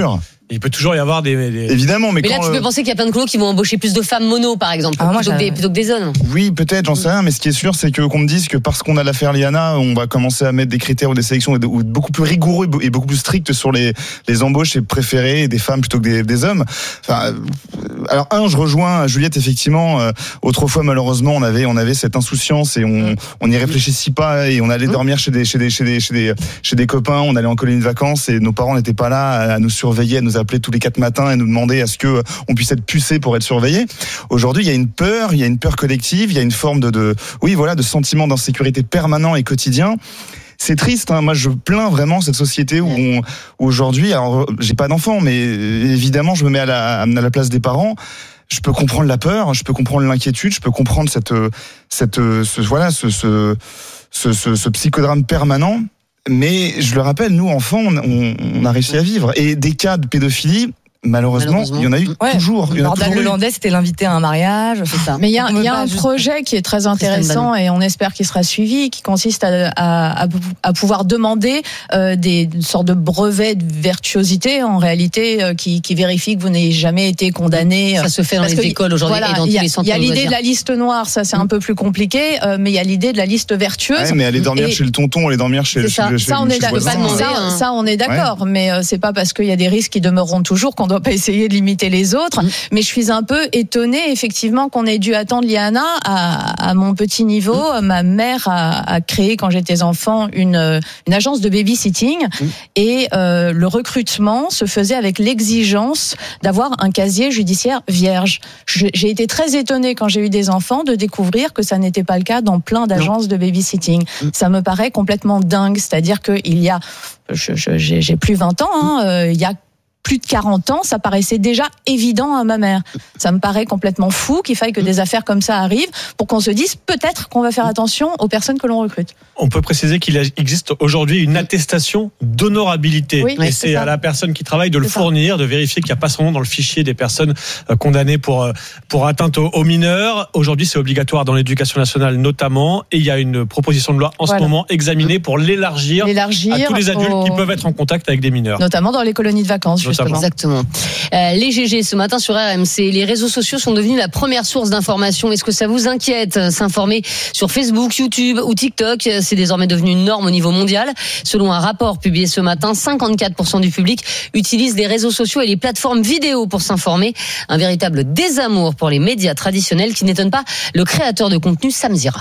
S10: Il peut toujours y avoir des. des...
S12: Évidemment, mais,
S9: mais
S12: quand,
S9: là, tu peux
S12: euh...
S9: penser qu'il y a plein de colos qui vont embaucher plus de femmes mono, par exemple, ah, moi, plutôt, que des, plutôt que des hommes.
S19: Oui, peut-être, j'en sais rien, mais ce qui est sûr, c'est que qu'on me dise que parce qu'on a l'affaire Liana, on va commencer à mettre des critères ou des sélections beaucoup plus rigoureux et beaucoup plus stricts sur les, les embauches et préférer des femmes plutôt que des, des hommes. Enfin, alors un, je rejoins Juliette, effectivement. Euh, autrefois, malheureusement, on avait, on avait cette insouciance et on, on n'y réfléchissait pas et on allait dormir chez des, chez des, chez des, chez des, chez des copains. On allait en colonie de vacances et nos parents n'étaient pas là à nous surveiller, à nous appeler tous les quatre matins et nous demander à ce que on puisse être pucé pour être surveillé. Aujourd'hui, il y a une peur, il y a une peur collective, il y a une forme de, de oui, voilà, de sentiment d'insécurité permanent et quotidien. C'est triste, hein. Moi je plains vraiment cette société où, on, où aujourd'hui, alors j'ai pas d'enfant, mais évidemment je me mets à la, à la place des parents. Je peux comprendre la peur, je peux comprendre l'inquiétude, je peux comprendre cette, cette, ce, voilà, ce, ce, ce, ce, ce psychodrame permanent. Mais je le rappelle, nous enfants, on, on, on a réussi à vivre. Et des cas de pédophilie, Malheureusement, Malheureusement, il y en a eu ouais. toujours.
S18: Nordal Lelandais, c'était l'invité à un mariage, c'est ça.
S17: Mais il y a, il y a un juste... projet qui est très intéressant et on espère qu'il sera suivi, qui consiste à, à, à pouvoir demander euh, des sortes de brevets de virtuosité, en réalité, euh, qui, qui vérifient que vous n'ayez jamais été condamné.
S9: Ça se fait dans les que, écoles aujourd'hui voilà, et dans tous les centres.
S17: Il y a l'idée de la liste noire, ça c'est un peu plus compliqué, euh, mais il y a l'idée de la liste vertueuse.
S19: Ouais, mais aller dormir et, chez le tonton, aller dormir chez le
S17: ça.
S19: chez,
S17: ça, on
S19: chez
S17: est d'accord. Ça, hein. ça, on est d'accord, ouais. mais euh, c'est pas parce qu'il y a des risques qui demeureront toujours qu'on ne doit pas essayer de limiter les autres. Mmh. Mais je suis un peu étonnée, effectivement, qu'on ait dû attendre Liana à, à mon petit niveau. Mmh. Ma mère a, a créé, quand j'étais enfant, une, une agence de babysitting mmh. et euh, le recrutement se faisait avec l'exigence d'avoir un casier judiciaire vierge. Je, j'ai été très étonnée quand j'ai eu des enfants de découvrir que ça n'était pas le cas dans plein d'agences non. de babysitting. Mmh. Ça me paraît complètement dingue. C'est-à-dire qu'il y a, je, je, j'ai, j'ai plus vingt ans, hein, euh, il y a plus de quarante ans, ça paraissait déjà évident à ma mère. Ça me paraît complètement fou qu'il faille que des affaires comme ça arrivent pour qu'on se dise peut-être qu'on va faire attention aux personnes que l'on recrute.
S10: On peut préciser qu'il existe aujourd'hui une attestation d'honorabilité. Oui, et c'est, c'est à la personne qui travaille de le c'est fournir, ça. de vérifier qu'il n'y a pas son nom dans le fichier des personnes condamnées pour, pour atteinte aux, aux mineurs. Aujourd'hui, c'est obligatoire dans l'éducation nationale notamment. Et il y a une proposition de loi en voilà. ce moment examinée pour l'élargir, l'élargir à tous les adultes au... qui peuvent être en contact avec des mineurs.
S17: Notamment dans les colonies de vacances. Justement.
S9: Exactement. Euh, les G G ce matin sur R M C, les réseaux sociaux sont devenus la première source d'information. Est-ce que ça vous inquiète? S'informer sur Facebook, YouTube ou TikTok, c'est désormais devenu une norme au niveau mondial. Selon un rapport publié ce matin, cinquante-quatre pour cent du public utilise les réseaux sociaux et les plateformes vidéo pour s'informer. Un véritable désamour pour les médias traditionnels qui n'étonne pas le créateur de contenu Sam Zira.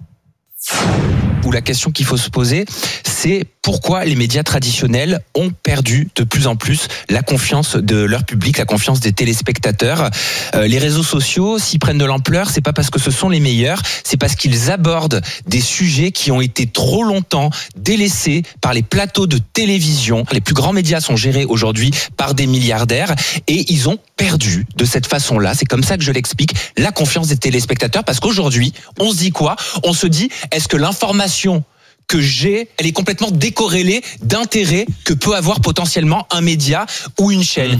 S5: Où la question qu'il faut se poser, c'est pourquoi les médias traditionnels ont perdu de plus en plus la confiance de leur public, la confiance des téléspectateurs. Euh, les réseaux sociaux, s'ils prennent de l'ampleur, c'est pas parce que ce sont les meilleurs, c'est parce qu'ils abordent des sujets qui ont été trop longtemps délaissés par les plateaux de télévision. Les plus grands médias sont gérés aujourd'hui par des milliardaires et ils ont perdu de cette façon-là, c'est comme ça que je l'explique, la confiance des téléspectateurs, parce qu'aujourd'hui, on se dit quoi? On se dit, est-ce que l'information que j'ai, elle est complètement décorrélée d'intérêt que peut avoir potentiellement un média ou une chaîne.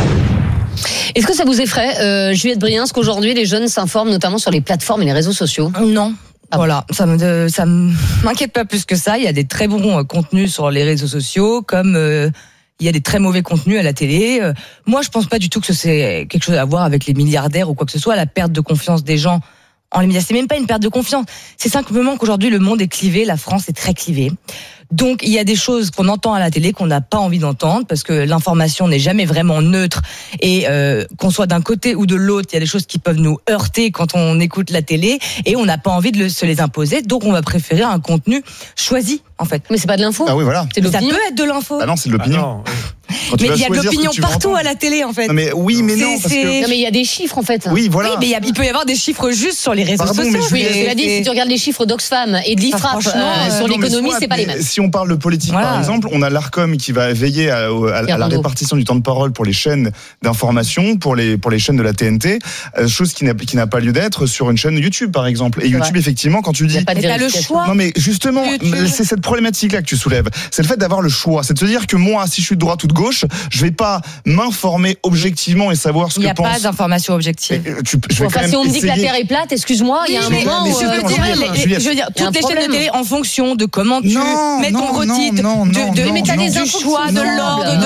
S9: Est-ce que ça vous effraie, euh, Juliette Briens, qu'aujourd'hui les jeunes s'informent notamment sur les plateformes et les réseaux sociaux?
S18: Non. Ah voilà, ça me ça m'inquiète pas plus que ça. Il y a des très bons euh, contenus sur les réseaux sociaux, comme euh, il y a des très mauvais contenus à la télé. Euh, moi, je pense pas du tout que c'est quelque chose à voir avec les milliardaires ou quoi que ce soit. La perte de confiance des gens en les médias, c'est même pas une perte de confiance. C'est simplement qu'aujourd'hui le monde est clivé, la France est très clivée. Donc il y a des choses qu'on entend à la télé qu'on n'a pas envie d'entendre parce que l'information n'est jamais vraiment neutre et euh, qu'on soit d'un côté ou de l'autre, il y a des choses qui peuvent nous heurter quand on écoute la télé et on n'a pas envie de le, se les imposer. Donc on va préférer un contenu choisi en fait.
S9: Mais c'est pas de l'info.
S19: Ah oui voilà.
S9: C'est de
S18: ça peut être de l'info.
S19: Ah non, c'est de l'opinion. Ah
S18: mais il y a de l'opinion partout à la télé en fait.
S19: Non mais oui mais non, parce que...
S9: non mais il y a des chiffres en fait.
S19: Oui voilà.
S18: Oui mais il, y a, il peut y avoir des chiffres juste sur les réseaux
S19: Pardon,
S18: sociaux.
S9: Oui, cela dit, si tu regardes les chiffres d'Oxfam et de l'IFRAP
S18: ah,
S9: euh, sur
S19: non,
S9: l'économie,
S19: soit,
S9: c'est pas les mêmes.
S19: Si on parle de politique voilà. par exemple, on a l'Arcom qui va veiller à, à, à la répartition du temps de parole pour les chaînes d'information, pour les pour les chaînes de la T N T, euh, chose qui n'a qui n'a pas lieu d'être sur une chaîne YouTube par exemple. Et c'est YouTube vrai. Effectivement quand tu dis
S18: mais t'as le choix.
S19: Non mais justement, YouTube. C'est cette problématique là que tu soulèves. C'est le fait d'avoir le choix, c'est de se dire que moi si je suis de droite ou de gauche, je vais pas m'informer objectivement et savoir ce que pense.
S18: Il n'y a pas d'information objective.
S19: Tu, je vais
S9: enfin,
S19: quand
S9: si on me
S19: essayer...
S9: dit que la Terre est plate, excuse-moi, il y a un
S19: mais,
S9: moment
S19: mais
S9: où...
S19: je veux dire,
S18: les, je veux dire toutes les chaînes de télé en fonction de comment tu
S19: non,
S18: mets ton
S19: non,
S18: retitre,
S19: non,
S18: de,
S19: non,
S18: de,
S19: non,
S18: mais t'as des du choix, de l'ordre, de,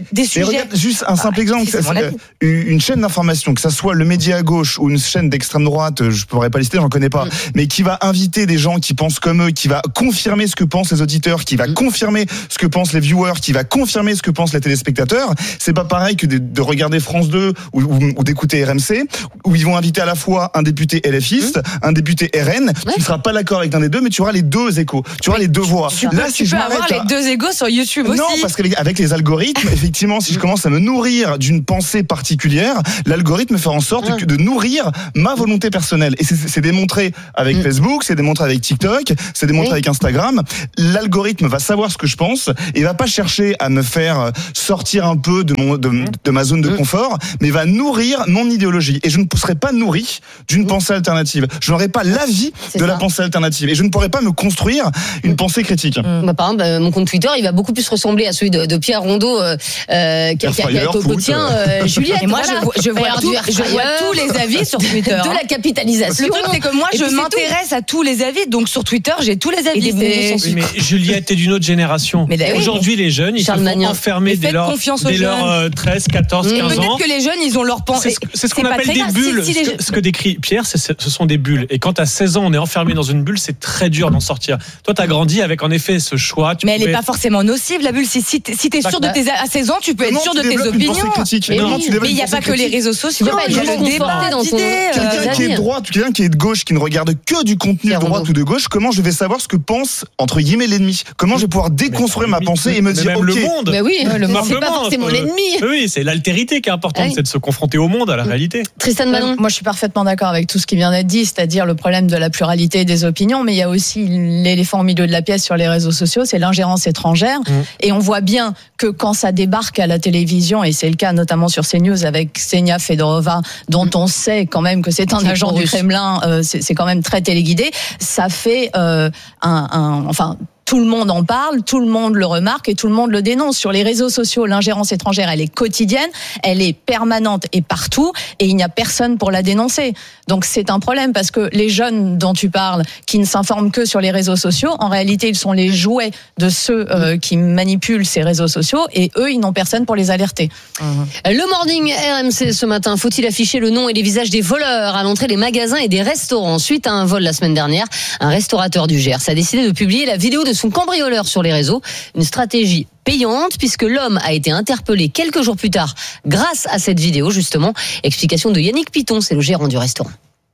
S18: des sujets.
S19: Mais regarde, juste un simple
S18: Ah,
S19: exemple,
S18: c'est mon avis.
S19: une chaîne d'information, que ça soit le média à gauche ou une chaîne d'extrême droite, je pourrais pas lister, j'en connais pas, mm. mais qui va inviter des gens qui pensent comme eux, qui va confirmer ce que pensent les auditeurs, qui va mm. confirmer ce que pensent les viewers, qui va confirmer ce que pensent les téléspectateurs. C'est pas pareil que de, de regarder France deux ou, ou, ou d'écouter R M C, où ils vont inviter à la fois un député LFiste, mm. un député R N. Ouais. Tu ne seras pas d'accord avec l'un des deux, mais tu auras les deux échos, tu auras mais les deux voix.
S18: Tu, Là, tu si peux je avoir les à... deux égos sur YouTube aussi.
S19: Non, parce qu'avec avec les algorithmes, effectivement, si je commence à me nourrir d'une pensée particulière, l'algorithme fait en sorte mm. que de nourrir ma volonté personnelle. Et c'est, c'est démontré avec mm. Facebook, c'est démontré avec TikTok, c'est démontré oui. avec Instagram. L'algorithme va savoir ce que je pense et va pas chercher à me faire sortir un peu de mon de, de ma zone de mm. confort, mais va nourrir mon idéologie. Et je ne serai pas nourri d'une mm. pensée alternative. Je n'aurai pas l'avis c'est de ça. la pensée alternative et je ne pourrai pas me construire une mm. pensée critique.
S9: Mm. Bah, par exemple, mon compte Twitter, il va beaucoup plus ressembler à celui de, de Pierre Rondeau, euh, euh, qui a été au quotidien, euh, Juliette.
S18: Et moi,
S9: voilà.
S18: je vois, je vois, tout, je vois tous les avis sur Twitter.
S9: De la capitalisation.
S18: Le truc, c'est que moi, et je m'intéresse tout. à tous les avis. Donc, sur Twitter, j'ai tous les avis.
S10: Oui, mais Juliette est d'une autre génération. Mais Aujourd'hui, les jeunes, ils Charles se font Magnan. enfermer dès leur, dès leur euh, treize, quatorze, quinze
S18: peut-être
S10: ans.
S18: Peut-être que les jeunes, ils ont leur pensée.
S10: C'est, c'est ce qu'on appelle des bulles. Si, si ce, que, ce que décrit Pierre, c'est, ce sont des bulles. Et quand à seize ans, on est enfermé dans une bulle, c'est très dur d'en sortir. Toi, t'as grandi avec, en effet, ce choix.
S18: Tu mais pouvais... elle n'est pas forcément nocive, la bulle. Si, si t'es, si t'es sûr de tes, à seize ans, tu peux être sûr de tes opinions. Mais il n'y a pas que les réseaux sociaux. Il y a le débat d'idées.
S19: Quelqu'un qui est de droite, quelqu'un qui est de gauche, qui ne regarde que du contenu de droite ou de gauche, comment je vais savoir ce que pense, entre guillemets, l'ennemi? Comment je vais pouvoir déconstruire ma pensée et me dire, ok.
S10: Le monde.
S9: Mais oui, le monde, c'est pas forcément l'ennemi.
S10: Oui, c'est l'altérité qui est importante, c'est de se confronter au monde, à la réalité.
S9: Tristan Manon.
S17: Moi, je suis parfaitement d'accord avec tout ce qui vient d'être dit, c'est-à-dire le problème de la pluralité des opinions, mais il y a aussi l'éléphant au milieu de la pièce sur les réseaux sociaux, c'est l'ingérence étrangère. Mmh. Et on voit bien que quand ça débarque à la télévision, et c'est le cas notamment sur CNews avec Ksenia Fedorova, dont mmh. on sait quand même que c'est un c'est agent du Kremlin, euh, c'est, c'est quand même très téléguidé, ça fait euh, un, un, enfin. Tout le monde en parle, tout le monde le remarque et tout le monde le dénonce. Sur les réseaux sociaux, l'ingérence étrangère, elle est quotidienne, elle est permanente et partout, et il n'y a personne pour la dénoncer. Donc c'est un problème parce que les jeunes dont tu parles, qui ne s'informent que sur les réseaux sociaux, en réalité, ils sont les jouets de ceux euh, qui manipulent ces réseaux sociaux, et eux, ils n'ont personne pour les alerter.
S9: Mmh. Le Morning R M C ce matin, faut-il afficher le nom et les visages des voleurs à l'entrée des magasins et des restaurants? Suite à un vol la semaine dernière, un restaurateur du Gers a décidé de publier la vidéo de son cambrioleur sur les réseaux, une stratégie payante puisque l'homme a été interpellé quelques jours plus tard grâce à cette vidéo justement. Explication de Yannick Piton, c'est le gérant du restaurant.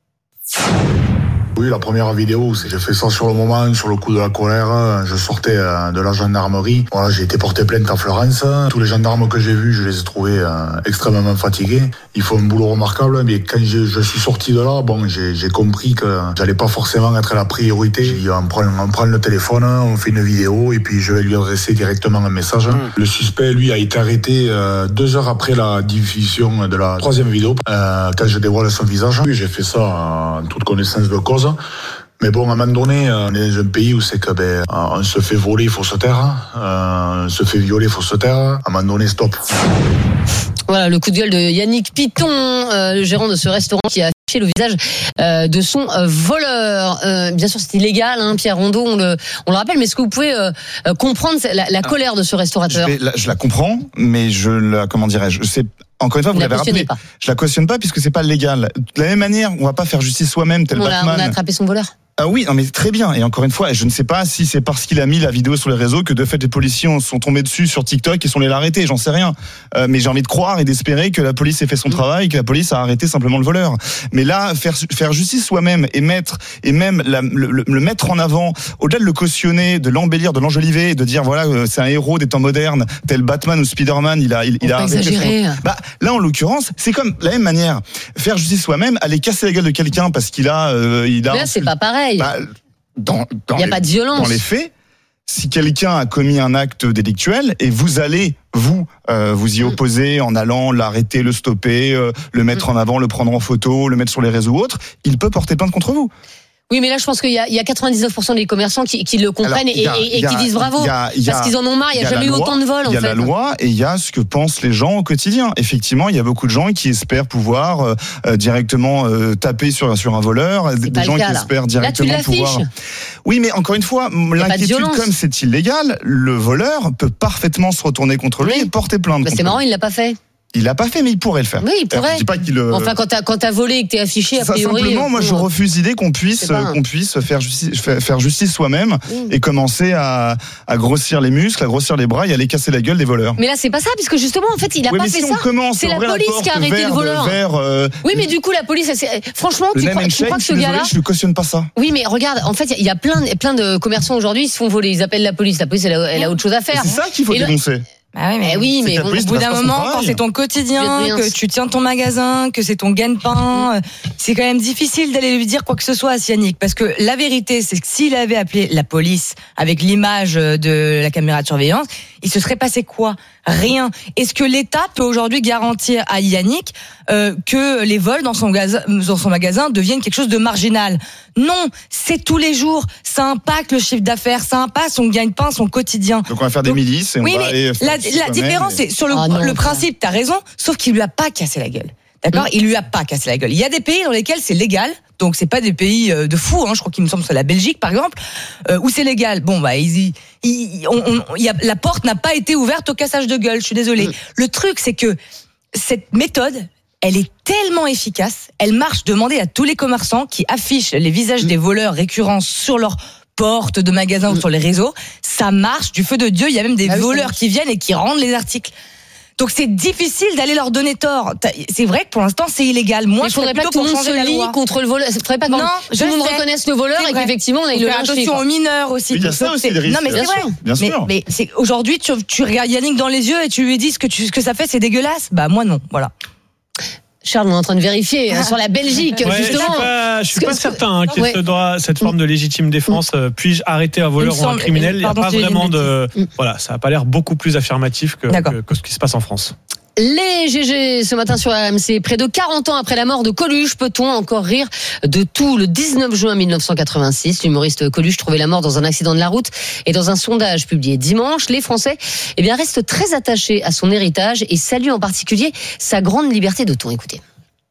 S8: Oui, la première vidéo, c'est j'ai fait ça sur le moment, sur le coup de la colère. Je sortais de la gendarmerie. Voilà, j'ai été porté plainte à Florence. Tous les gendarmes que j'ai vus, je les ai trouvés euh, extrêmement fatigués. Ils font un boulot remarquable, mais quand je, je suis sorti de là, bon, j'ai, j'ai compris que j'allais pas forcément être la priorité. J'ai dit, on prend, on prend le téléphone, on fait une vidéo, et puis je vais lui adresser directement un message. Mmh. Le suspect, lui, a été arrêté euh, deux heures après la diffusion de la troisième vidéo, euh, quand je dévoile son visage. J'ai fait ça en toute connaissance de cause. Mais bon, à un moment donné, on est dans un pays où c'est que ben, on se fait voler, il faut se taire, euh, on se fait violer, il faut se taire. À un moment donné, stop.
S9: Voilà le coup de gueule de Yannick Piton, euh, le gérant de ce restaurant qui a affiché le visage euh, de son euh, voleur. Euh, bien sûr, c'est illégal, hein, Pierre Rondeau, on le, on le rappelle, mais est-ce que vous pouvez euh, comprendre la, la colère de ce restaurateur?
S19: je, vais, la, je la comprends, mais je la, comment dirais-je, c'est encore une fois, vous, vous l'avez rappelé. Pas. Je la cautionne pas puisque c'est pas légal. De la même manière, on va pas faire justice soi-même tel
S9: on
S19: Batman.
S9: A, on a attrapé son voleur.
S19: Ah oui, non mais très bien. Et encore une fois, je ne sais pas si c'est parce qu'il a mis la vidéo sur les réseaux que de fait les policiers sont tombés dessus sur TikTok et sont allés l'arrêter. J'en sais rien. Euh, mais j'ai envie de croire et d'espérer que la police ait fait son mmh. travail, que la police a arrêté simplement le voleur. Mais là, faire faire justice soi-même et mettre et même la, le, le, le mettre en avant, au-delà de le cautionner, de l'embellir, de l'enjoliver, de dire voilà, c'est un héros des temps modernes, tel Batman ou Spider-Man, il a il, il a
S9: exagéré.
S19: Son... Bah là, en l'occurrence, c'est comme de la même manière. Faire justice soi-même, aller casser la gueule de quelqu'un parce qu'il a euh, il a.
S9: Là, c'est pas pareil.
S19: Bah, Dans, dans
S9: il n'y a
S19: les,
S9: pas de violence.
S19: Dans les faits, si quelqu'un a commis un acte délictuel et vous allez, vous, euh, vous y opposer en allant l'arrêter, le stopper, euh, le mettre en avant, le prendre en photo, le mettre sur les réseaux ou autres, il peut porter plainte contre vous.
S9: Oui, mais là, je pense qu'il y a, il y a quatre-vingt-dix-neuf pour cent des commerçants qui, qui le comprennent
S19: Alors, y a,
S9: et, et,
S19: y a,
S9: et qui disent bravo.
S19: Y a, y a,
S9: parce qu'ils en ont marre, il n'y a, a jamais eu autant de vols.
S19: Il y a la loi et il y a ce que pensent les gens au quotidien. Effectivement, il y a beaucoup de gens qui espèrent pouvoir euh, directement euh, taper sur, sur un voleur,
S9: c'est
S19: des gens
S9: cas,
S19: qui
S9: là.
S19: espèrent directement
S9: là, tu
S19: pouvoir. Oui, mais encore une fois, l'inquiétude, comme c'est illégal, le voleur peut parfaitement se retourner contre lui oui. et porter plainte.
S9: Bah, c'est marrant, lui. Il l'a pas fait.
S19: Il l'a pas fait, mais il pourrait le faire.
S9: Oui, il pourrait.
S19: Alors, je dis pas qu'il le...
S9: Enfin, quand t'as, quand t'as volé et que t'es affiché, a
S19: ça,
S9: priori.
S19: Simplement, moi, je refuse l'idée qu'on puisse, qu'on puisse faire justice, faire justice soi-même oui. et commencer à, à grossir les muscles, à grossir les bras et à aller casser la gueule des voleurs.
S9: Mais là, c'est pas ça, puisque justement, en fait, il a
S19: oui,
S9: pas
S19: mais
S9: fait
S19: si
S9: ça.
S19: On commence,
S9: c'est la police
S19: la
S9: qui a arrêté le voleur.
S19: Vers, euh,
S9: oui, mais du coup, la police, c'est... franchement,
S19: le
S9: tu crois, tu crois que ce gars-là.
S19: Je ne cautionne pas ça.
S9: Oui, mais regarde, en fait, il y a plein, plein de commerçants aujourd'hui, ils se font voler, ils appellent la police. La police, elle a, elle a autre chose à faire.
S19: Et c'est ça qu'il faut dénoncer.
S18: Bah oui, mais,
S9: eh oui, mais
S18: au bout d'un moment, quand c'est ton quotidien, que tu tiens ton magasin, que c'est ton gagne-pain, mmh. c'est quand même difficile d'aller lui dire quoi que ce soit à Yannick. Parce que la vérité, c'est que s'il avait appelé la police avec l'image de la caméra de surveillance, il se serait passé quoi ? Rien. Est-ce que l'État peut aujourd'hui garantir à Yannick euh, que les vols dans son, magasin, dans son magasin deviennent quelque chose de marginal ? Non, c'est tous les jours. Ça impacte le chiffre d'affaires, ça impacte son gagne-pain, son quotidien.
S19: Donc on va faire des
S18: Donc,
S19: milices et
S18: oui,
S19: on va
S18: mais
S19: aller
S18: la, la différence, et... c'est sur le, ah non, le principe, t'as raison, sauf qu'il lui a pas cassé la gueule. D'accord ? Mmh. Il lui a pas cassé la gueule. Il y a des pays dans lesquels c'est légal, donc c'est pas des pays de fous. Hein, je crois qu'il me semble que c'est la Belgique, par exemple, euh, où c'est légal. Bon, bah, ils, ils, on, on, y a, la porte n'a pas été ouverte au cassage de gueule. Je suis désolée. Mmh. Le truc, c'est que cette méthode, elle est tellement efficace. Elle marche. Demandez à tous les commerçants qui affichent les visages mmh. des voleurs récurrents sur leur porte de magasin mmh. ou sur les réseaux. Ça marche du feu de Dieu. Il y a même des ah oui, voleurs qui viennent et qui rendent les articles. Donc c'est difficile d'aller leur donner tort. C'est vrai que pour l'instant c'est illégal. Moi,
S9: il faudrait pas que tout le monde se lie contre le voleur. Il faudrait pas que
S18: non,
S9: tout le monde reconnaisse le voleur et qu'effectivement on aille le lyncher.
S18: Attention aux mineurs aussi.
S19: Il y a ça aussi des risques.
S18: Non mais c'est vrai.
S19: Bien sûr.
S18: Mais, mais c'est aujourd'hui tu, tu regardes Yannick dans les yeux et tu lui dis ce que tu, ce que ça fait, c'est dégueulasse. Bah moi non. Voilà.
S9: Charles, on est en train de vérifier ah. sur la Belgique,
S10: ouais,
S9: justement.
S10: Je suis pas, je suis pas certain hein, qu'il y ait
S9: ouais.
S10: ce droit, cette forme de légitime défense. Mm. Puis-je arrêter un voleur ou un criminel ? Il n'y a pas vraiment de. Mm. Voilà, ça n'a pas l'air beaucoup plus affirmatif que, que, que ce qui se passe en France.
S9: Les G G ce matin sur R M C, près de quarante ans après la mort de Coluche, peut-on encore rire de tout ? Le dix-neuf juin mille neuf cent quatre-vingt-six, l'humoriste Coluche trouvait la mort dans un accident de la route. Et dans un sondage publié dimanche, les Français eh bien, restent très attachés à son héritage et saluent en particulier sa grande liberté de ton. Écoutez.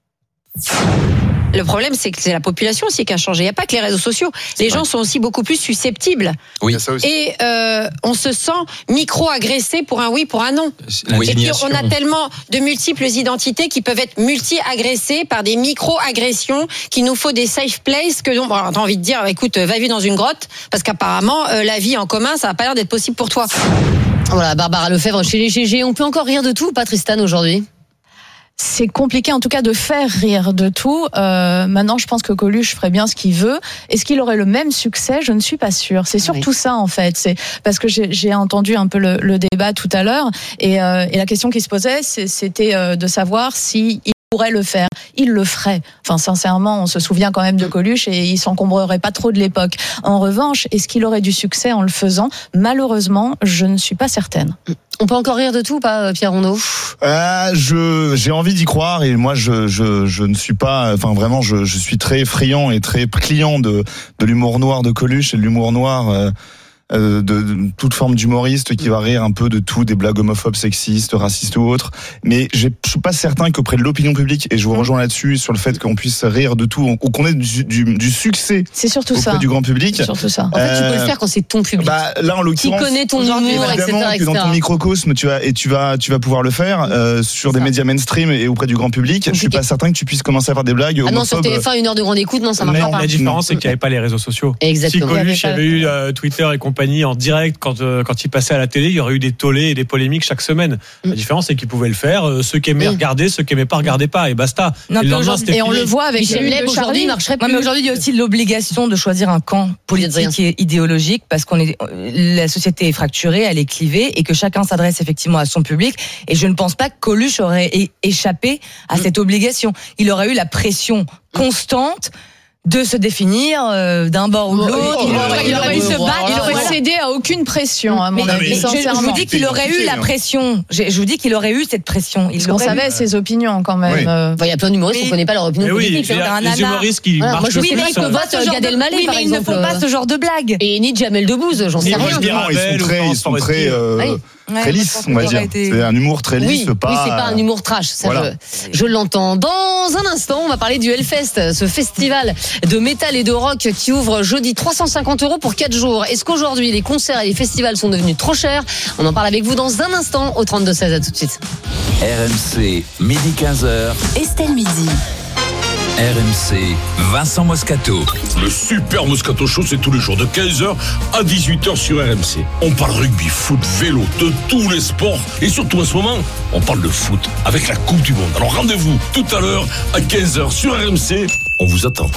S20: Le problème, c'est que c'est la population aussi qui a changé. Il n'y a pas que les réseaux sociaux. Les ouais. gens sont aussi beaucoup plus susceptibles.
S5: Oui.
S20: Et euh, on se sent micro-agressé pour un oui, pour un non. Et puis on a tellement de multiples identités qui peuvent être multi-agressées par des micro-agressions, qu'il nous faut des safe places que bon, t'as envie de dire, écoute, va vivre dans une grotte, parce qu'apparemment, euh, la vie en commun, ça n'a pas l'air d'être possible pour toi.
S9: Voilà, Barbara Lefebvre chez les G G. On peut encore rire de tout ou pas, Tristan, aujourd'hui ?
S17: C'est compliqué en tout cas de faire rire de tout. Euh, maintenant, je pense que Coluche ferait bien ce qu'il veut. Est-ce qu'il aurait le même succès ? Je ne suis pas sûre. C'est surtout oui. ça en fait. C'est parce que j'ai, j'ai entendu un peu le, le débat tout à l'heure et, euh, et la question qui se posait, c'est, c'était euh, de savoir si il pourrait le faire. Il le ferait. Enfin, sincèrement, on se souvient quand même de Coluche et il s'encombrerait pas trop de l'époque. En revanche, est-ce qu'il aurait du succès en le faisant ? Malheureusement, je ne suis pas certaine.
S9: On peut encore rire de tout ou pas, Pierre Rondeau ?
S19: euh, je, J'ai envie d'y croire et moi, je, je, je ne suis pas... Enfin, vraiment, je, je suis très friand et très client de, de l'humour noir de Coluche et de l'humour noir... Euh, De, de toute forme d'humoriste qui va rire un peu de tout, des blagues homophobes, sexistes, racistes ou autres. Mais je suis pas certain qu'auprès de l'opinion publique, et je vous rejoins là-dessus sur le fait qu'on puisse rire de tout, ou qu'on ait du, du, du succès
S17: c'est surtout
S19: auprès
S17: ça.
S19: du grand public.
S17: C'est surtout ça.
S9: En fait, tu peux le faire quand c'est ton public.
S19: Bah, là, en l'occurrence,
S9: qui connaît ton humour, et cetera,
S19: que dans ton microcosme, tu vas et tu vas tu vas pouvoir le faire euh, sur des médias mainstream et auprès du grand public. Compliqué. Je suis pas certain que tu puisses commencer à faire des blagues.
S9: Ah non, sur T F un, une heure de grande écoute, non, ça marche pas.
S10: La différence, c'est qu'il n'y avait pas les réseaux sociaux.
S9: Exactement.
S10: Si Coluche avait eu euh, Twitter et compagnie en direct. Quand, euh, quand il passait à la télé, il y aurait eu des tollés et des polémiques chaque semaine. Mm. La différence, c'est qu'il pouvait le faire. Euh, ceux qui aimaient mm. regarder, ceux qui aimaient pas regardaient pas, et basta.
S17: Non,
S10: et
S17: et on le voit avec
S9: Michel Leb aujourd'hui, il marcherait plus.
S18: Ouais, mais aujourd'hui, il y a aussi l'obligation de choisir un camp politique et idéologique parce qu'on est, la société est fracturée, elle est clivée et que chacun s'adresse effectivement à son public. Et je ne pense pas que Coluche aurait échappé à mm. cette obligation. Il aurait eu la pression constante de se définir euh, d'un bord ou de l'autre.
S17: Il aurait, il aurait,
S18: se battre,
S17: il aurait
S18: voilà.
S17: cédé à aucune pression, à mon
S18: Mais,
S17: avis,
S18: mais je,
S17: sincèrement.
S18: je vous dis qu'il aurait eu la pression. Je, je vous dis qu'il aurait eu cette pression. Il
S17: Parce qu'on savait
S18: eu.
S17: ses opinions quand même.
S9: Oui.
S17: Euh...
S9: Enfin, il y a plein d'humoristes, on ne connaît pas leur opinion
S10: Mais oui,
S9: politique.
S10: il y a
S9: hein.
S10: des humoristes qui
S9: Voilà,
S10: marchent
S9: moi, je
S10: le
S9: sais
S10: plus,
S9: pas que
S10: hein.
S9: vote Gad Elmaleh,
S18: oui,
S9: par
S18: mais ils ne
S9: exemple.
S18: font pas ce genre de blague.
S9: Et ni Jamel Debbouze, j'en sais
S10: Ni
S9: rien.
S10: Roche
S19: Ils sont très, ils sont très, euh,
S9: Oui.
S18: Ouais,
S19: très
S18: moi, je
S19: lisses,
S18: pense
S19: on va
S18: qu'il aurait
S19: dire.
S18: été-
S19: C'est un humour très
S9: Oui,
S19: lisse,
S9: oui,
S19: pas.
S9: c'est pas un humour trash, ça
S19: Voilà.
S9: je, je l'entends. Dans un instant, on va parler du Hellfest, ce festival de métal et de rock qui ouvre jeudi trois cent cinquante euros pour quatre jours. Est-ce qu'aujourd'hui les concerts et les festivals sont devenus trop chers? On en parle avec vous dans un instant au trente-deux seize. À tout de suite.
S1: R M C, midi quinze heures.
S2: Estelle Midi.
S1: R M C, Vincent Moscato.
S11: Le Super Moscato Show, c'est tous les jours de quinze heures à dix-huit heures sur R M C. On parle rugby, foot, vélo, de tous les sports. Et surtout, en ce moment, on parle de foot avec la Coupe du Monde. Alors rendez-vous tout à l'heure à quinze heures sur R M C. On vous attend.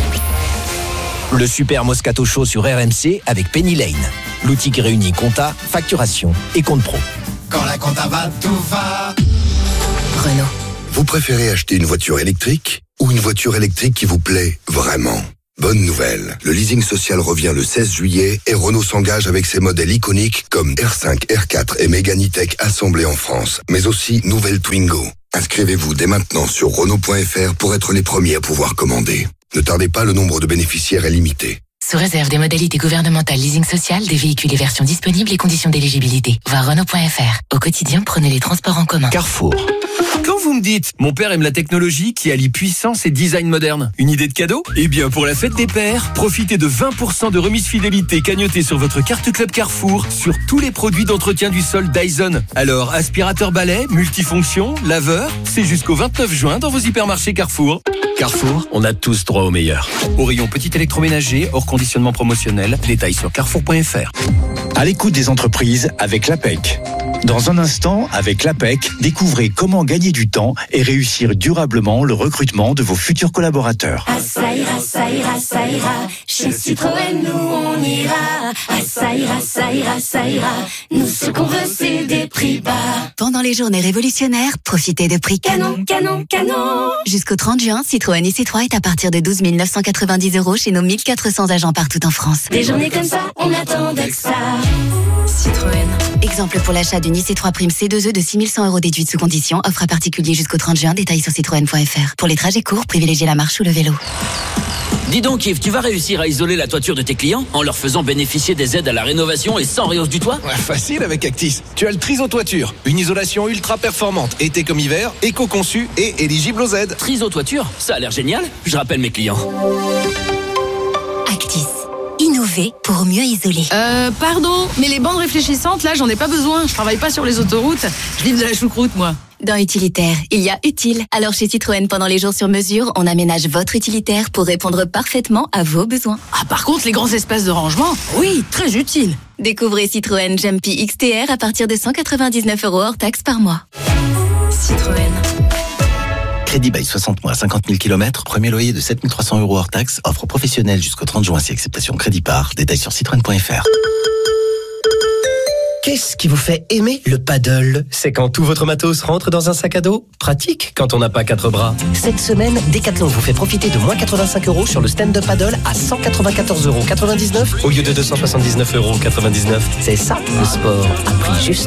S21: Le Super Moscato Show sur R M C avec Penny Lane. L'outil qui réunit compta, facturation et compte pro.
S22: Quand la compta va, tout va.
S2: Renault.
S22: Vous préférez acheter une voiture électrique ou une voiture électrique qui vous plaît vraiment? Bonne nouvelle, le leasing social revient le seize juillet et Renault s'engage avec ses modèles iconiques comme R cinq, R quatre et Mégane E-Tech assemblés en France, mais aussi nouvelle Twingo. Inscrivez-vous dès maintenant sur Renault point F R pour être les premiers à pouvoir commander. Ne tardez pas, le nombre de bénéficiaires est limité.
S23: Sous réserve des modalités gouvernementales leasing social, des véhicules et versions disponibles et conditions d'éligibilité. Voir Renault point F R. Au quotidien, prenez les transports en commun.
S21: Carrefour.
S24: Quand vous me dites, mon père aime la technologie qui allie puissance et design moderne, une idée de cadeau? Eh bien, pour la fête des pères, profitez de vingt pour cent de remise fidélité cagnotée sur votre carte Club Carrefour sur tous les produits d'entretien du sol Dyson. Alors, aspirateur balai, multifonction, laveur, c'est jusqu'au vingt-neuf juin dans vos hypermarchés Carrefour.
S21: Carrefour, on a tous droit au meilleur.
S24: Au rayon petit électroménager, hors conditionnement promotionnel, détails sur carrefour point F R.
S25: À l'écoute des entreprises avec l'A P E C. Dans un instant, avec l'A P E C, découvrez comment gagner du temps et réussir durablement le recrutement de vos futurs collaborateurs.
S26: Ah, ça ira, ça ira, ça ira. Chez Citroën, nous on ira. Ah, ça ira, ça ira, ça ira. Nous ce qu'on veut, c'est des prix bas.
S2: Pendant les journées révolutionnaires, profitez de prix canon.
S26: Canon, canon.
S2: Jusqu'au trente juin, Citroën i C trois est à partir de douze mille neuf cent quatre-vingt-dix euros chez nos mille quatre cents agents partout en France.
S26: Des journées comme ça, on attendait que ça.
S2: Citroën. Exemple pour l'achat d'une i C trois Prime C deux E de six mille cent euros déduite sous condition. Offre à particulier jusqu'au trente juin. Détails sur citroën point F R. Pour les trajets courts, privilégiez la marche ou le vélo.
S27: Dis donc Yves, tu vas réussir à isoler la toiture de tes clients en leur faisant bénéficier des aides à la rénovation et sans réhausse du toit?
S28: Ouais, facile avec Actis. Tu as le Triso Toiture, une isolation ultra performante, été comme hiver, éco-conçue et éligible aux aides.
S27: Triso Toiture, ça a l'air génial. Je rappelle mes clients.
S2: Actis. Innover pour mieux isoler.
S29: Euh, pardon, mais les bandes réfléchissantes, là, j'en ai pas besoin. Je travaille pas sur les autoroutes. Je livre de la choucroute, moi.
S2: Dans utilitaire, il y a utile. Alors chez Citroën, pendant les jours sur mesure, on aménage votre utilitaire pour répondre parfaitement à vos besoins.
S29: Ah, par contre, les grands espaces de rangement, oui, très utile.
S2: Découvrez Citroën Jumpy X T R à partir de cent quatre-vingt-dix-neuf euros hors taxe par mois. Citroën.
S21: Crédit bail soixante mois, cinquante mille kilomètres, premier loyer de sept mille trois cents euros hors taxe, offre professionnelle jusqu'au trente juin si acceptation crédit par, détails sur citroën point F R.
S31: Qu'est-ce qui vous fait aimer le paddle? C'est quand tout votre matos rentre dans un sac à dos? Pratique quand on n'a pas quatre bras. Cette semaine, Decathlon vous fait profiter de moins quatre-vingt-cinq euros sur le stand-up paddle à cent quatre-vingt-quatorze euros quatre-vingt-dix-neuf au lieu de deux cent soixante-dix-neuf euros quatre-vingt-dix-neuf. C'est ça, le sport à prix juste.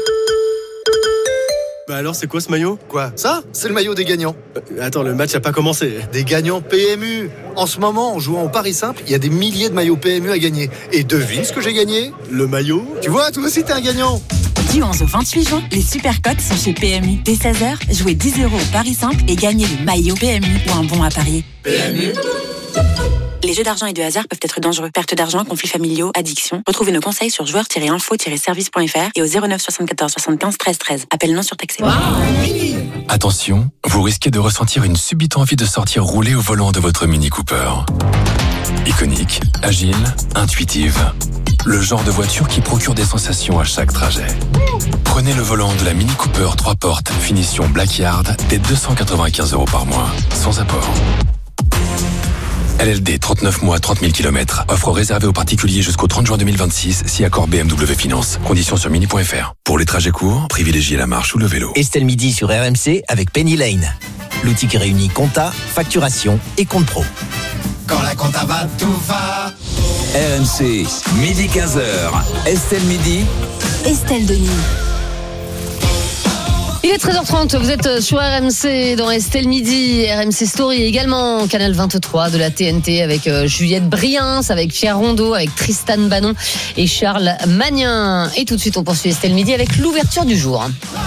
S32: Bah alors, c'est quoi ce maillot?
S33: Quoi? Ça? C'est le maillot des gagnants.
S32: Euh, attends, le match a pas commencé.
S33: Des gagnants P M U. En ce moment, en jouant au Paris Simple, il y a des milliers de maillots P M U à gagner. Et devine ce que j'ai gagné?
S32: Le maillot?
S33: Tu vois, toi aussi t'es un gagnant.
S34: Du onze au vingt-huit juin, les super cotes sont chez P M U. Dès seize heures, jouez dix euros au Paris Simple et gagnez le maillot P M U ou un bon à parier.
S33: P M U.
S34: Les jeux d'argent et de hasard peuvent être dangereux. Perte d'argent, conflits familiaux, addiction. Retrouvez nos conseils sur joueurs tiret info tiret service point F R et au zéro neuf soixante-quatorze soixante-quinze treize treize. Appel non surtaxé. Wow.
S15: Attention, vous risquez de ressentir une subite envie de sortir rouler au volant de votre Mini Cooper. Iconique, agile, intuitive. Le genre de voiture qui procure des sensations à chaque trajet. Prenez le volant de la Mini Cooper trois portes, finition Blackyard, dès deux cent quatre-vingt-quinze euros par mois, sans apport. L L D, trente-neuf mois, trente mille kilomètres. Offre réservée aux particuliers jusqu'au trente juin deux mille vingt-six, si accord B M W Finance. Conditions sur mini point F R. Pour les trajets courts, privilégiez la marche ou le vélo.
S21: Estelle Midi sur R M C avec Penny Lane. L'outil qui réunit compta, facturation et compte pro.
S3: quand la compta va, tout va.
S1: R M C, midi quinze heures. Estelle Midi.
S2: Estelle Denis.
S9: Il est treize heures trente, vous êtes sur R M C dans Estelle Midi, R M C Story également, Canal vingt-trois de la T N T avec Juliette Briens, avec Pierre Rondeau, avec Tristan Banon et Charles Magnin. Et tout de suite on poursuit Estelle Midi avec l'ouverture du jour.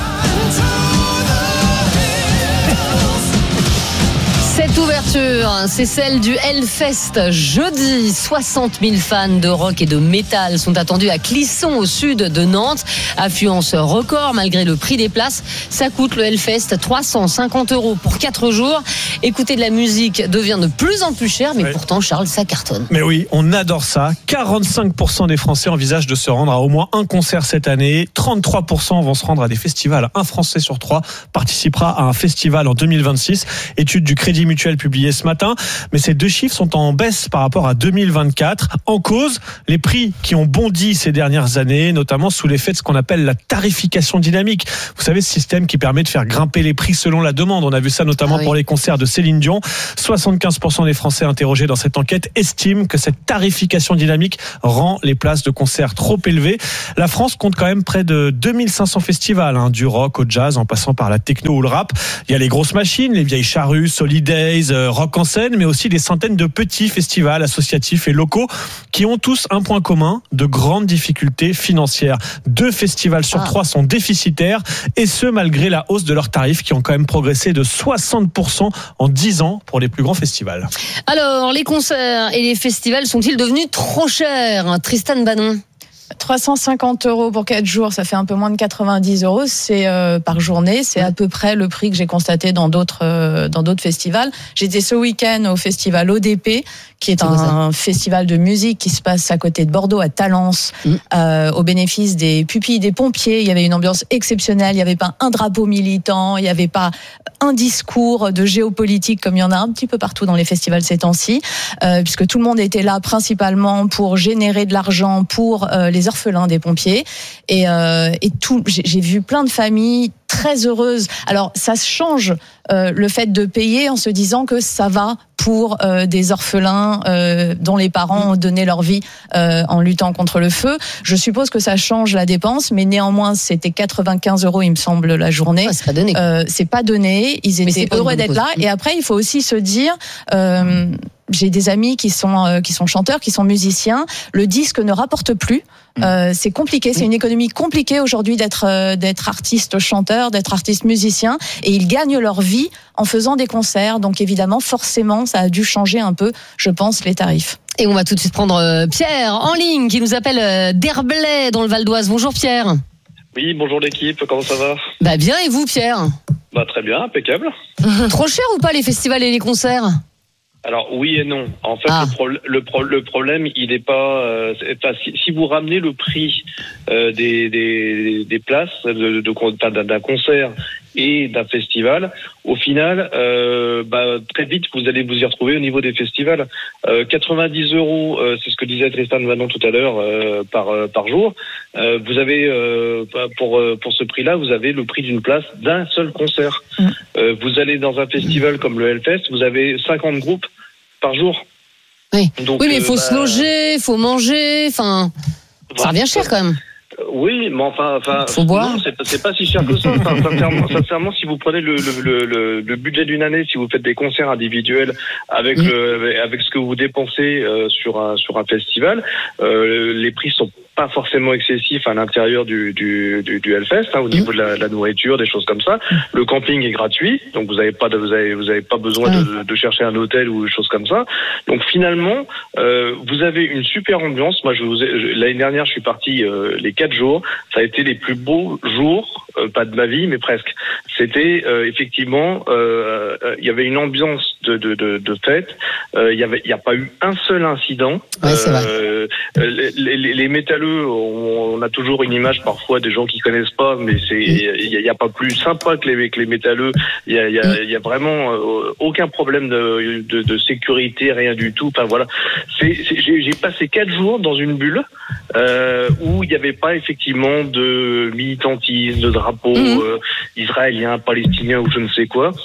S9: Cette ouverture, c'est celle du Hellfest. Jeudi, soixante mille fans de rock et de métal sont attendus à Clisson, au sud de Nantes. Affluence record malgré le prix des places. Ça coûte le Hellfest trois cent cinquante euros pour quatre jours. Écouter de la musique devient de plus en plus cher, mais ouais. Pourtant, Charles, ça cartonne.
S4: Mais oui, on adore ça. quarante-cinq pour cent des Français envisagent de se rendre à au moins un concert cette année. trente-trois pour cent vont se rendre à des festivals. Un Français sur trois participera à un festival en deux mille vingt-six. Étude du Crédit Mutuel publiée ce matin. Mais ces deux chiffres sont en baisse par rapport à deux mille vingt-quatre. En cause, les prix qui ont bondi ces dernières années, notamment sous l'effet de ce qu'on appelle la tarification dynamique. Vous savez, ce système qui permet de faire grimper les prix selon la demande. On a vu ça notamment ah oui. pour les concerts de Céline Dion. soixante-quinze pour cent des Français interrogés dans cette enquête estiment que cette tarification dynamique rend les places de concert trop élevées. La France compte quand même près de deux mille cinq cents festivals, hein, du rock au jazz en passant par la techno ou le rap. Il y a les grosses machines, les vieilles charrues, Solidays, Rock en scène, mais aussi des centaines de petits festivals associatifs et locaux qui ont tous un point commun, de grandes difficultés financières. Deux festivals sur ah. trois sont déficitaires, et ce malgré la hausse de leurs tarifs qui ont quand même progressé de soixante pour cent en dix ans pour les plus grands festivals.
S9: Alors, les concerts et les festivals sont-ils devenus trop chers ? Tristan Banon.
S29: trois cent cinquante euros pour quatre jours, ça fait un peu moins de quatre-vingt-dix euros, c'est euh, par journée, c'est à peu près le prix que j'ai constaté dans d'autres euh, dans d'autres festivals. J'étais ce week-end au festival O D P, qui est un, un festival de musique qui se passe à côté de Bordeaux, à Talence, mmh. euh, au bénéfice des pupilles des pompiers. Il y avait une ambiance exceptionnelle, il n'y avait pas un drapeau militant, il n'y avait pas un discours de géopolitique comme il y en a un petit peu partout dans les festivals ces temps-ci, euh, puisque tout le monde était là principalement pour générer de l'argent pour euh, les orphelins des pompiers. Et, euh, et tout, j'ai, j'ai vu plein de familles très heureuses. Alors, ça change euh, le fait de payer en se disant que ça va pour euh, des orphelins euh, dont les parents ont donné leur vie euh, en luttant contre le feu. Je suppose que ça change la dépense, mais néanmoins, c'était quatre-vingt-quinze euros, il me semble, la journée.
S9: Ouais, c'est pas donné.
S29: Euh, c'est pas donné. Ils étaient heureux d'être là. Et après, il faut aussi se dire... Euh, j'ai des amis qui sont euh, qui sont chanteurs, qui sont musiciens. Le disque ne rapporte plus. Euh, c'est compliqué. C'est une économie compliquée aujourd'hui d'être euh, d'être artiste chanteur, d'être artiste musicien. Et ils gagnent leur vie en faisant des concerts. Donc évidemment, forcément, ça a dû changer un peu, je pense, les tarifs.
S9: Et on va tout de suite prendre euh, Pierre en ligne qui nous appelle euh, d'Herblay dans le Val d'Oise. Bonjour Pierre.
S5: Oui, bonjour l'équipe. Comment ça va ?
S9: Bah bien, et vous Pierre ?
S5: Bah très bien, impeccable.
S9: Trop cher ou pas les festivals et les concerts ?
S5: Alors oui et non. En fait,
S9: ah.
S5: le, pro- le, pro- le problème, il n'est pas. Euh, enfin, si, si vous ramenez le prix euh, des, des, des places de, de, de, d'un concert et d'un festival, au final, euh, bah, très vite, vous allez vous y retrouver au niveau des festivals. Euh, quatre-vingt-dix euros, euh, c'est ce que disait Tristan Vanon tout à l'heure, euh, par euh, par jour. Euh, vous avez euh, pour pour ce prix-là, vous avez le prix d'une place d'un seul concert. Mmh. Euh, vous allez dans un festival comme le Hellfest, vous avez cinquante groupes par jour.
S9: Oui,
S5: Donc,
S9: oui mais il faut
S5: euh,
S9: se
S5: bah,
S9: loger, il faut manger, enfin, ça revient cher quand même.
S5: Oui, mais enfin, enfin,
S9: faut boire.
S5: Non, c'est, c'est pas si cher que ça. Enfin, sincèrement, sincèrement, si vous prenez le, le, le, le budget d'une année, si vous faites des concerts individuels avec mmh. le, avec ce que vous dépensez euh, sur un sur un festival, euh, les prix sont pas forcément excessif à l'intérieur du du du, du Hellfest, hein, au mmh. niveau de la, la nourriture, des choses comme ça. Le camping est gratuit, donc vous avez pas de, vous avez vous avez pas besoin mmh. de, de chercher un hôtel ou des choses comme ça. Donc finalement, euh, vous avez une super ambiance. Moi, je vous ai, je, l'année dernière, je suis parti euh, les quatre jours. Ça a été les plus beaux jours, euh, pas de ma vie, mais presque. C'était euh, effectivement, il euh, euh, y avait une ambiance de de de, de fête. Il euh, y avait, il y a pas eu un seul incident.
S9: Ouais, c'est vrai.
S5: Euh, les, les, les métalleux, on, on a toujours une image parfois des gens qui connaissent pas, mais c'est il y, y a pas plus sympa que les que les métalleux. Il y a il y a, y a vraiment euh, aucun problème de, de de sécurité, rien du tout. Enfin voilà, c'est, c'est j'ai, j'ai passé quatre jours dans une bulle euh, où il n'y avait pas effectivement de militantisme, de drapeau mmh. euh, israélien, palestinien ou je ne sais quoi.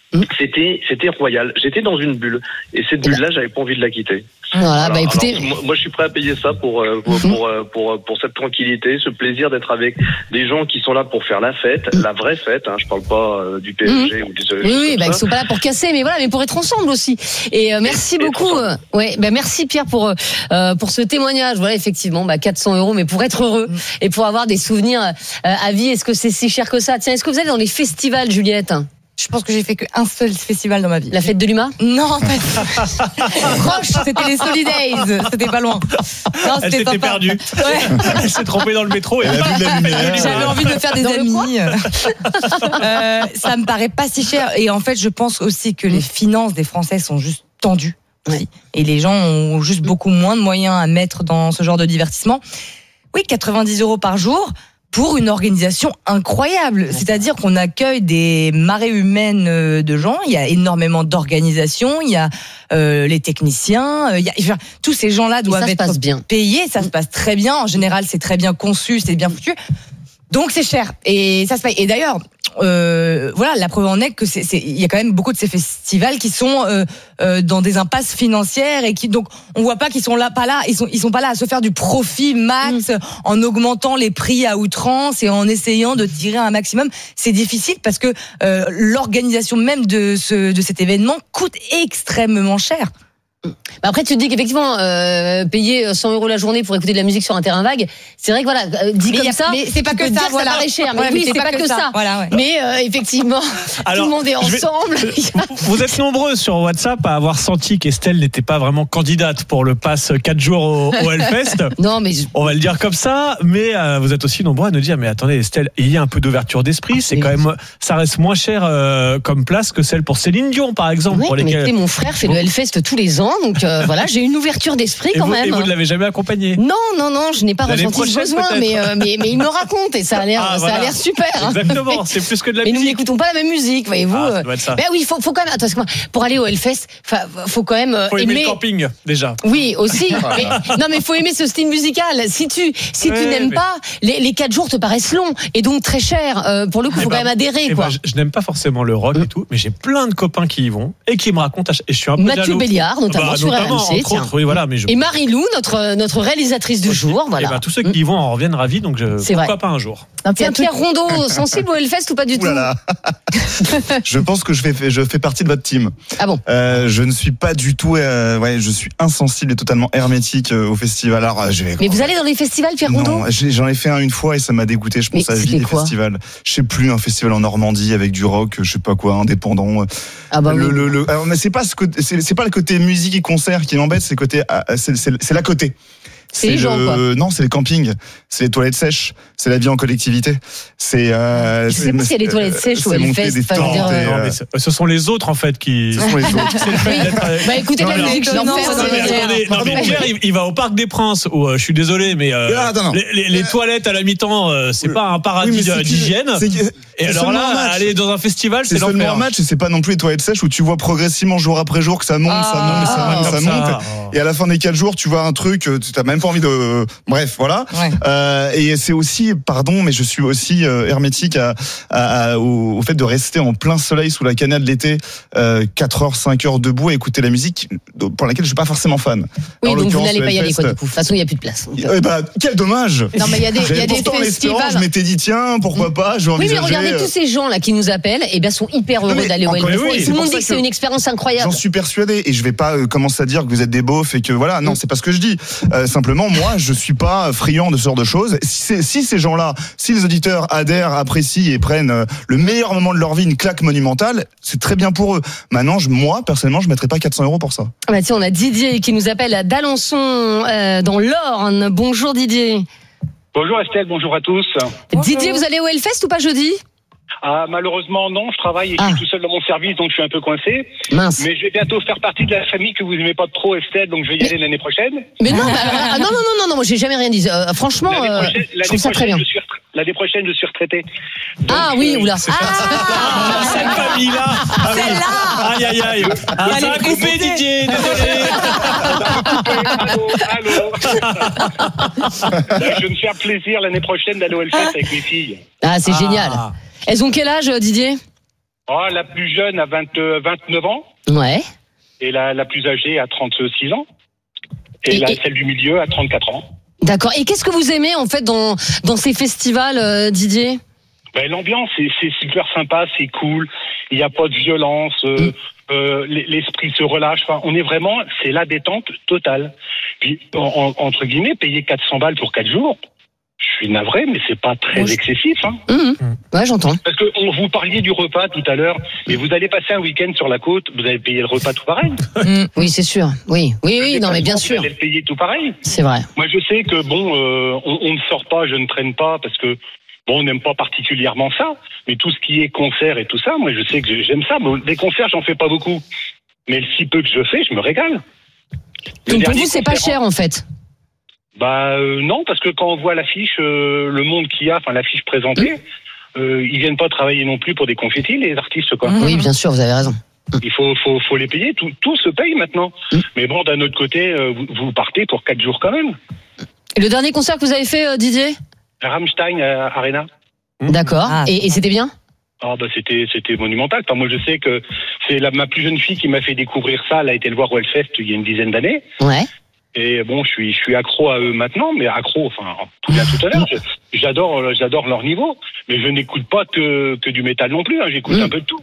S5: C'était, c'était royal. J'étais dans une bulle. Et cette bulle-là, j'avais pas envie de la quitter.
S9: Voilà,
S5: Voilà.
S9: bah écoutez.
S5: Alors, moi, moi, je suis prêt à payer ça pour, euh, pour,
S9: Mm-hmm.
S5: pour, euh, pour, euh, pour cette tranquillité, ce plaisir d'être avec des gens qui sont là pour faire la fête, la vraie fête, hein. Je parle pas euh, du P S G
S9: Mm-hmm.
S5: ou des
S9: Oui, oui,
S5: comme
S9: bah,
S5: ça.
S9: ils sont pas là pour casser, mais voilà, mais pour être ensemble aussi. Et euh, merci
S5: Et- et
S9: beaucoup.
S5: être
S9: Euh,
S5: ensemble.
S9: ouais, bah, merci Pierre pour euh, pour ce témoignage. Voilà, effectivement, bah, quatre cents euros, mais pour être heureux et pour avoir des souvenirs euh, à vie. Est-ce que c'est si cher que ça? Tiens, est-ce que vous allez dans les festivals, Juliette?
S6: Je pense que j'ai fait qu'un seul festival dans ma vie.
S9: La fête de l'U M A?
S6: Non, pas proche, c'était les Solidays, c'était pas loin. Non,
S4: Elle
S6: c'était
S4: s'était
S6: sympa.
S4: perdue.
S6: Ouais.
S4: Elle s'est trompée dans le métro. Et
S7: Elle a vu de la lumière.
S6: J'avais envie de me faire des
S9: Dans le
S6: amis. Euh, ça me paraît pas si cher. Et en fait, je pense aussi que les finances des Français sont juste tendues. aussi. Et les gens ont juste beaucoup moins de moyens à mettre dans ce genre de divertissement. Oui, quatre-vingt-dix euros par jour pour une organisation incroyable. C'est-à-dire qu'on accueille des marées humaines euh, de gens. Il y a énormément d'organisations. Il y a euh, les techniciens. euh, Il y a, enfin, tous ces gens-là doivent
S9: ça se
S6: être
S9: passe bien.
S6: payés. Ça se passe très bien. En général, c'est très bien conçu, c'est bien foutu. Donc c'est cher et ça se paye. Et d'ailleurs, euh, voilà, la preuve en est que c'est, c'est, il y a quand même beaucoup de ces festivals qui sont euh, euh, dans des impasses financières et qui donc on voit pas qu'ils sont là, pas là, ils sont ils sont pas là à se faire du profit max mmh. en augmentant les prix à outrance et en essayant de tirer un maximum. C'est difficile parce que euh, l'organisation même de ce de cet événement coûte extrêmement cher.
S9: Bah après, tu te dis qu'effectivement, euh, payer cent euros la journée pour écouter de la musique sur un terrain vague, c'est vrai que voilà, euh, dit
S6: mais
S9: comme
S6: a,
S9: ça,
S6: mais c'est pas
S9: tu
S6: que
S9: peux
S6: ça,
S9: dire
S6: voilà.
S9: ça paraît cher. Mais
S6: Ouais,
S9: oui,
S6: mais
S9: c'est pas, pas que ça. ça.
S6: Voilà, ouais.
S9: Mais euh, effectivement,
S4: alors,
S9: tout le monde est ensemble.
S4: Vais, vous êtes nombreux sur WhatsApp à avoir senti qu'Estelle n'était pas vraiment candidate pour le pass quatre jours au, au Hellfest.
S9: Non, mais
S4: on va le dire comme ça. Mais euh, vous êtes aussi nombreux à nous dire, mais attendez, Estelle, il y a un peu d'ouverture d'esprit. C'est quand même, ça reste moins cher euh, comme place que celle pour Céline Dion, par exemple.
S9: Oui,
S4: pour
S9: mais
S4: lesquels...
S9: écoutez, mon frère fait le Hellfest tous les ans, donc euh, voilà, j'ai une ouverture d'esprit
S4: et
S9: quand
S4: vous,
S9: même.
S4: Et vous ne l'avez jamais accompagné?
S9: Non, non, non, je n'ai pas
S4: L'année
S9: ressenti ce besoin, mais, euh, mais mais il me raconte et ça a l'air,
S4: ah,
S9: ça
S4: voilà.
S9: a l'air super.
S4: Exactement, c'est plus que de la
S9: mais
S4: musique.
S9: Mais nous n'écoutons pas la même musique, voyez-vous.
S4: Ah, ça doit être ça.
S9: Ben oui, faut faut quand même. Attends, pour aller au Hellfest, faut quand même
S4: faut
S9: aimer,
S4: aimer le camping déjà.
S9: Oui, aussi. mais, non, mais faut aimer ce style musical. Si tu si
S4: ouais,
S9: tu n'aimes
S4: mais...
S9: pas, les les quatre jours te paraissent longs et donc très chers. Euh, pour le coup, il faut
S4: bah,
S9: quand même adhérer, quoi.
S4: Bah, je, je n'aime pas forcément le rock mmh. et tout, mais j'ai plein de copains qui y vont et qui me racontent. Et je suis un peu
S9: Mathieu
S4: jaloux.
S9: Béliard, notamment
S4: bah,
S9: sur
S4: notamment,
S9: R M C.
S4: Entre autres, oui, voilà, mais je...
S9: Et Marie-Lou, notre notre réalisatrice du jour, voilà.
S4: Et bah, tous ceux qui y vont en reviennent ravis, donc je... pourquoi
S9: vrai.
S4: pas un jour.
S9: Tiens, Pierre Rondeau, sensible au Hellfest ou pas du tout?
S7: Je pense que je fais, je fais partie de votre team.
S9: Ah bon?
S7: euh, Je ne suis pas du tout, euh, ouais, je suis insensible et totalement hermétique euh, au festival. Alors, je vais...
S9: Mais vous allez dans les festivals, Pierre Rondeau?
S7: Non, j'en ai fait un une fois et ça m'a dégoûté. Je pense à la vie des festivals. Je sais plus, un festival en Normandie avec du rock, je sais pas quoi, indépendant.
S9: Ah bah
S7: le,
S9: oui.
S7: le, le, alors, mais c'est pas ce côté, c'est, c'est pas le côté musique et concert qui m'embête, c'est le côté, c'est, c'est, c'est l'à côté.
S9: C'est, c'est les gens,
S7: le...
S9: quoi.
S7: Non, c'est les campings, c'est les toilettes sèches, c'est la vie en collectivité. C'est. Euh,
S9: je sais pas s'il y a les toilettes sèches ou les fesses.
S4: Des temps, dire, euh... non, mais ce sont les autres en fait qui.
S7: Ce sont les autres.
S4: C'est le fait d'être.
S9: Bah écoutez, non, la musique, je l'enfer.
S4: Non mais Pierre, il, il va au Parc des Princes où euh, je suis désolé, mais euh, ah, non, non. Les, les, les toilettes à la mi-temps, euh, c'est pas un paradis oui, d'hygiène. Et alors là, aller dans un festival, c'est,
S7: c'est
S4: l'enfer.
S7: seulement un match et c'est pas non plus les toilettes sèches où tu vois progressivement jour après jour que ça monte, ça monte, ça monte, ça monte. Et à la fin des quatre jours, tu vois un truc, tu t'as même pas envie de. Bref, voilà.
S6: Ouais.
S7: Euh, et c'est aussi, pardon, mais je suis aussi euh, hermétique à, à, à, au, au fait de rester en plein soleil sous la cannelle l'été, euh, quatre heures, cinq heures debout, à écouter la musique pour laquelle je suis pas forcément fan.
S9: Oui, donc vous n'allez pas y aller, quoi, du coup. De toute façon, il n'y a plus de place.
S7: Eh bah, quel dommage!
S9: Non, mais il y a des, il y a des festivals.
S7: Je m'étais dit, tiens, pourquoi pas, je vais envisager.
S9: Oui, mais regardez, tous ces gens-là qui nous appellent, eh bien, sont hyper heureux
S7: mais,
S9: d'aller au Hellfest.
S7: Oui,
S9: tout le monde dit que c'est une expérience incroyable.
S7: J'en suis persuadé, et je vais pas euh, commencer à dire que vous êtes des beaufs et que voilà, non, c'est pas ce que je dis. Euh, simplement, moi, je suis pas friand de ce genre de choses. Si, si ces gens-là, si les auditeurs adhèrent, apprécient et prennent euh, le meilleur moment de leur vie, une claque monumentale, c'est très bien pour eux. Maintenant, je, moi, personnellement, je mettrais pas quatre cents euros pour ça.
S9: Ah bah tiens, on a Didier qui nous appelle à d'Alençon, euh, dans l'Orne. Bonjour Didier.
S8: Bonjour Estelle, bonjour à tous.
S9: Bonjour. Didier, vous allez au Hellfest ou pas jeudi?
S8: Ah, malheureusement, non, je travaille et je
S9: ah.
S8: suis tout seul dans mon service, donc je suis un peu coincé.
S9: Mince.
S8: Mais je vais bientôt faire partie de la famille que vous aimez pas trop, Estelle, donc je vais y mais... aller l'année prochaine.
S9: Mais non, bah, ah, non, non, non, non, non, moi j'ai jamais rien dit. Euh, franchement, euh, je trouve ça très bien.
S8: Je suis retra... L'année prochaine, je suis retraité. Donc,
S9: ah oui,
S8: euh,
S9: oula.
S4: Ah, cette famille-là.
S9: Ah, celle-là.
S4: Aïe, aïe, aïe. Ah, ça a coupé, Didier, désolé.
S8: Allô, allô. Je vais me faire plaisir l'année prochaine d'aller au Hellfest avec mes filles.
S9: Ah, c'est ah. génial. Elles ont quel âge, Didier?
S8: Oh, la plus jeune a vingt, euh, vingt-neuf ans.
S9: Ouais.
S8: Et la, la plus âgée a trente-six ans. Et, et la, celle du milieu a trente-quatre ans.
S9: D'accord. Et qu'est-ce que vous aimez en fait dans dans ces festivals, euh, Didier?
S8: Ben, l'ambiance, c'est, c'est super sympa, c'est cool. Il n'y a pas de violence. Euh, mmh. euh, l'esprit se relâche. Enfin, on est vraiment, c'est la détente totale. Puis en, en, entre guillemets, payer quatre cents balles pour quatre jours. Je suis navré, mais c'est pas très oui. excessif. Hein.
S9: Mmh. Ouais, j'entends.
S8: Parce que on, vous parliez du repas tout à l'heure, mais vous allez passer un week-end sur la côte, vous allez payer le repas tout pareil.
S9: Mmh. Oui, c'est sûr. Oui, oui, oui, non, mais bien sûr.
S8: Vous allez le payer tout pareil.
S9: C'est vrai.
S8: Moi, je sais que bon, euh, on, on ne sort pas, je ne traîne pas, parce que bon, on n'aime pas particulièrement ça. Mais tout ce qui est concert et tout ça, moi, je sais que j'aime ça. Mais des concerts, j'en fais pas beaucoup. Mais le si peu que je fais, je me régale. Le
S9: Donc pour vous, c'est pas cher en fait.
S8: Bah euh, non, parce que quand on voit l'affiche, euh, le monde qu'il y a, enfin l'affiche présentée, mmh. euh, ils viennent pas travailler non plus pour des confettis, les artistes, quoi.
S9: Mmh. Oui, bien sûr, vous avez raison.
S8: Il faut, faut, faut les payer. Tout, tout se paye maintenant. Mmh. Mais bon, d'un autre côté, euh, vous, vous partez pour quatre jours quand même.
S9: Et le dernier concert que vous avez fait, euh, Didier?
S8: Rammstein euh, Arena.
S9: D'accord. Ah. Et, et c'était bien?
S8: Ah bah c'était c'était monumental. Enfin, moi je sais que c'est la, ma plus jeune fille qui m'a fait découvrir ça. Elle a été le voir au Hellfest il y a une dizaine d'années.
S9: Ouais.
S8: Et bon, je suis, je suis accro à eux maintenant, mais accro, enfin, tout bien tout à l'heure. J'adore, j'adore leur niveau, mais je n'écoute pas que, que du métal non plus. Hein, j'écoute mmh. un peu de tout.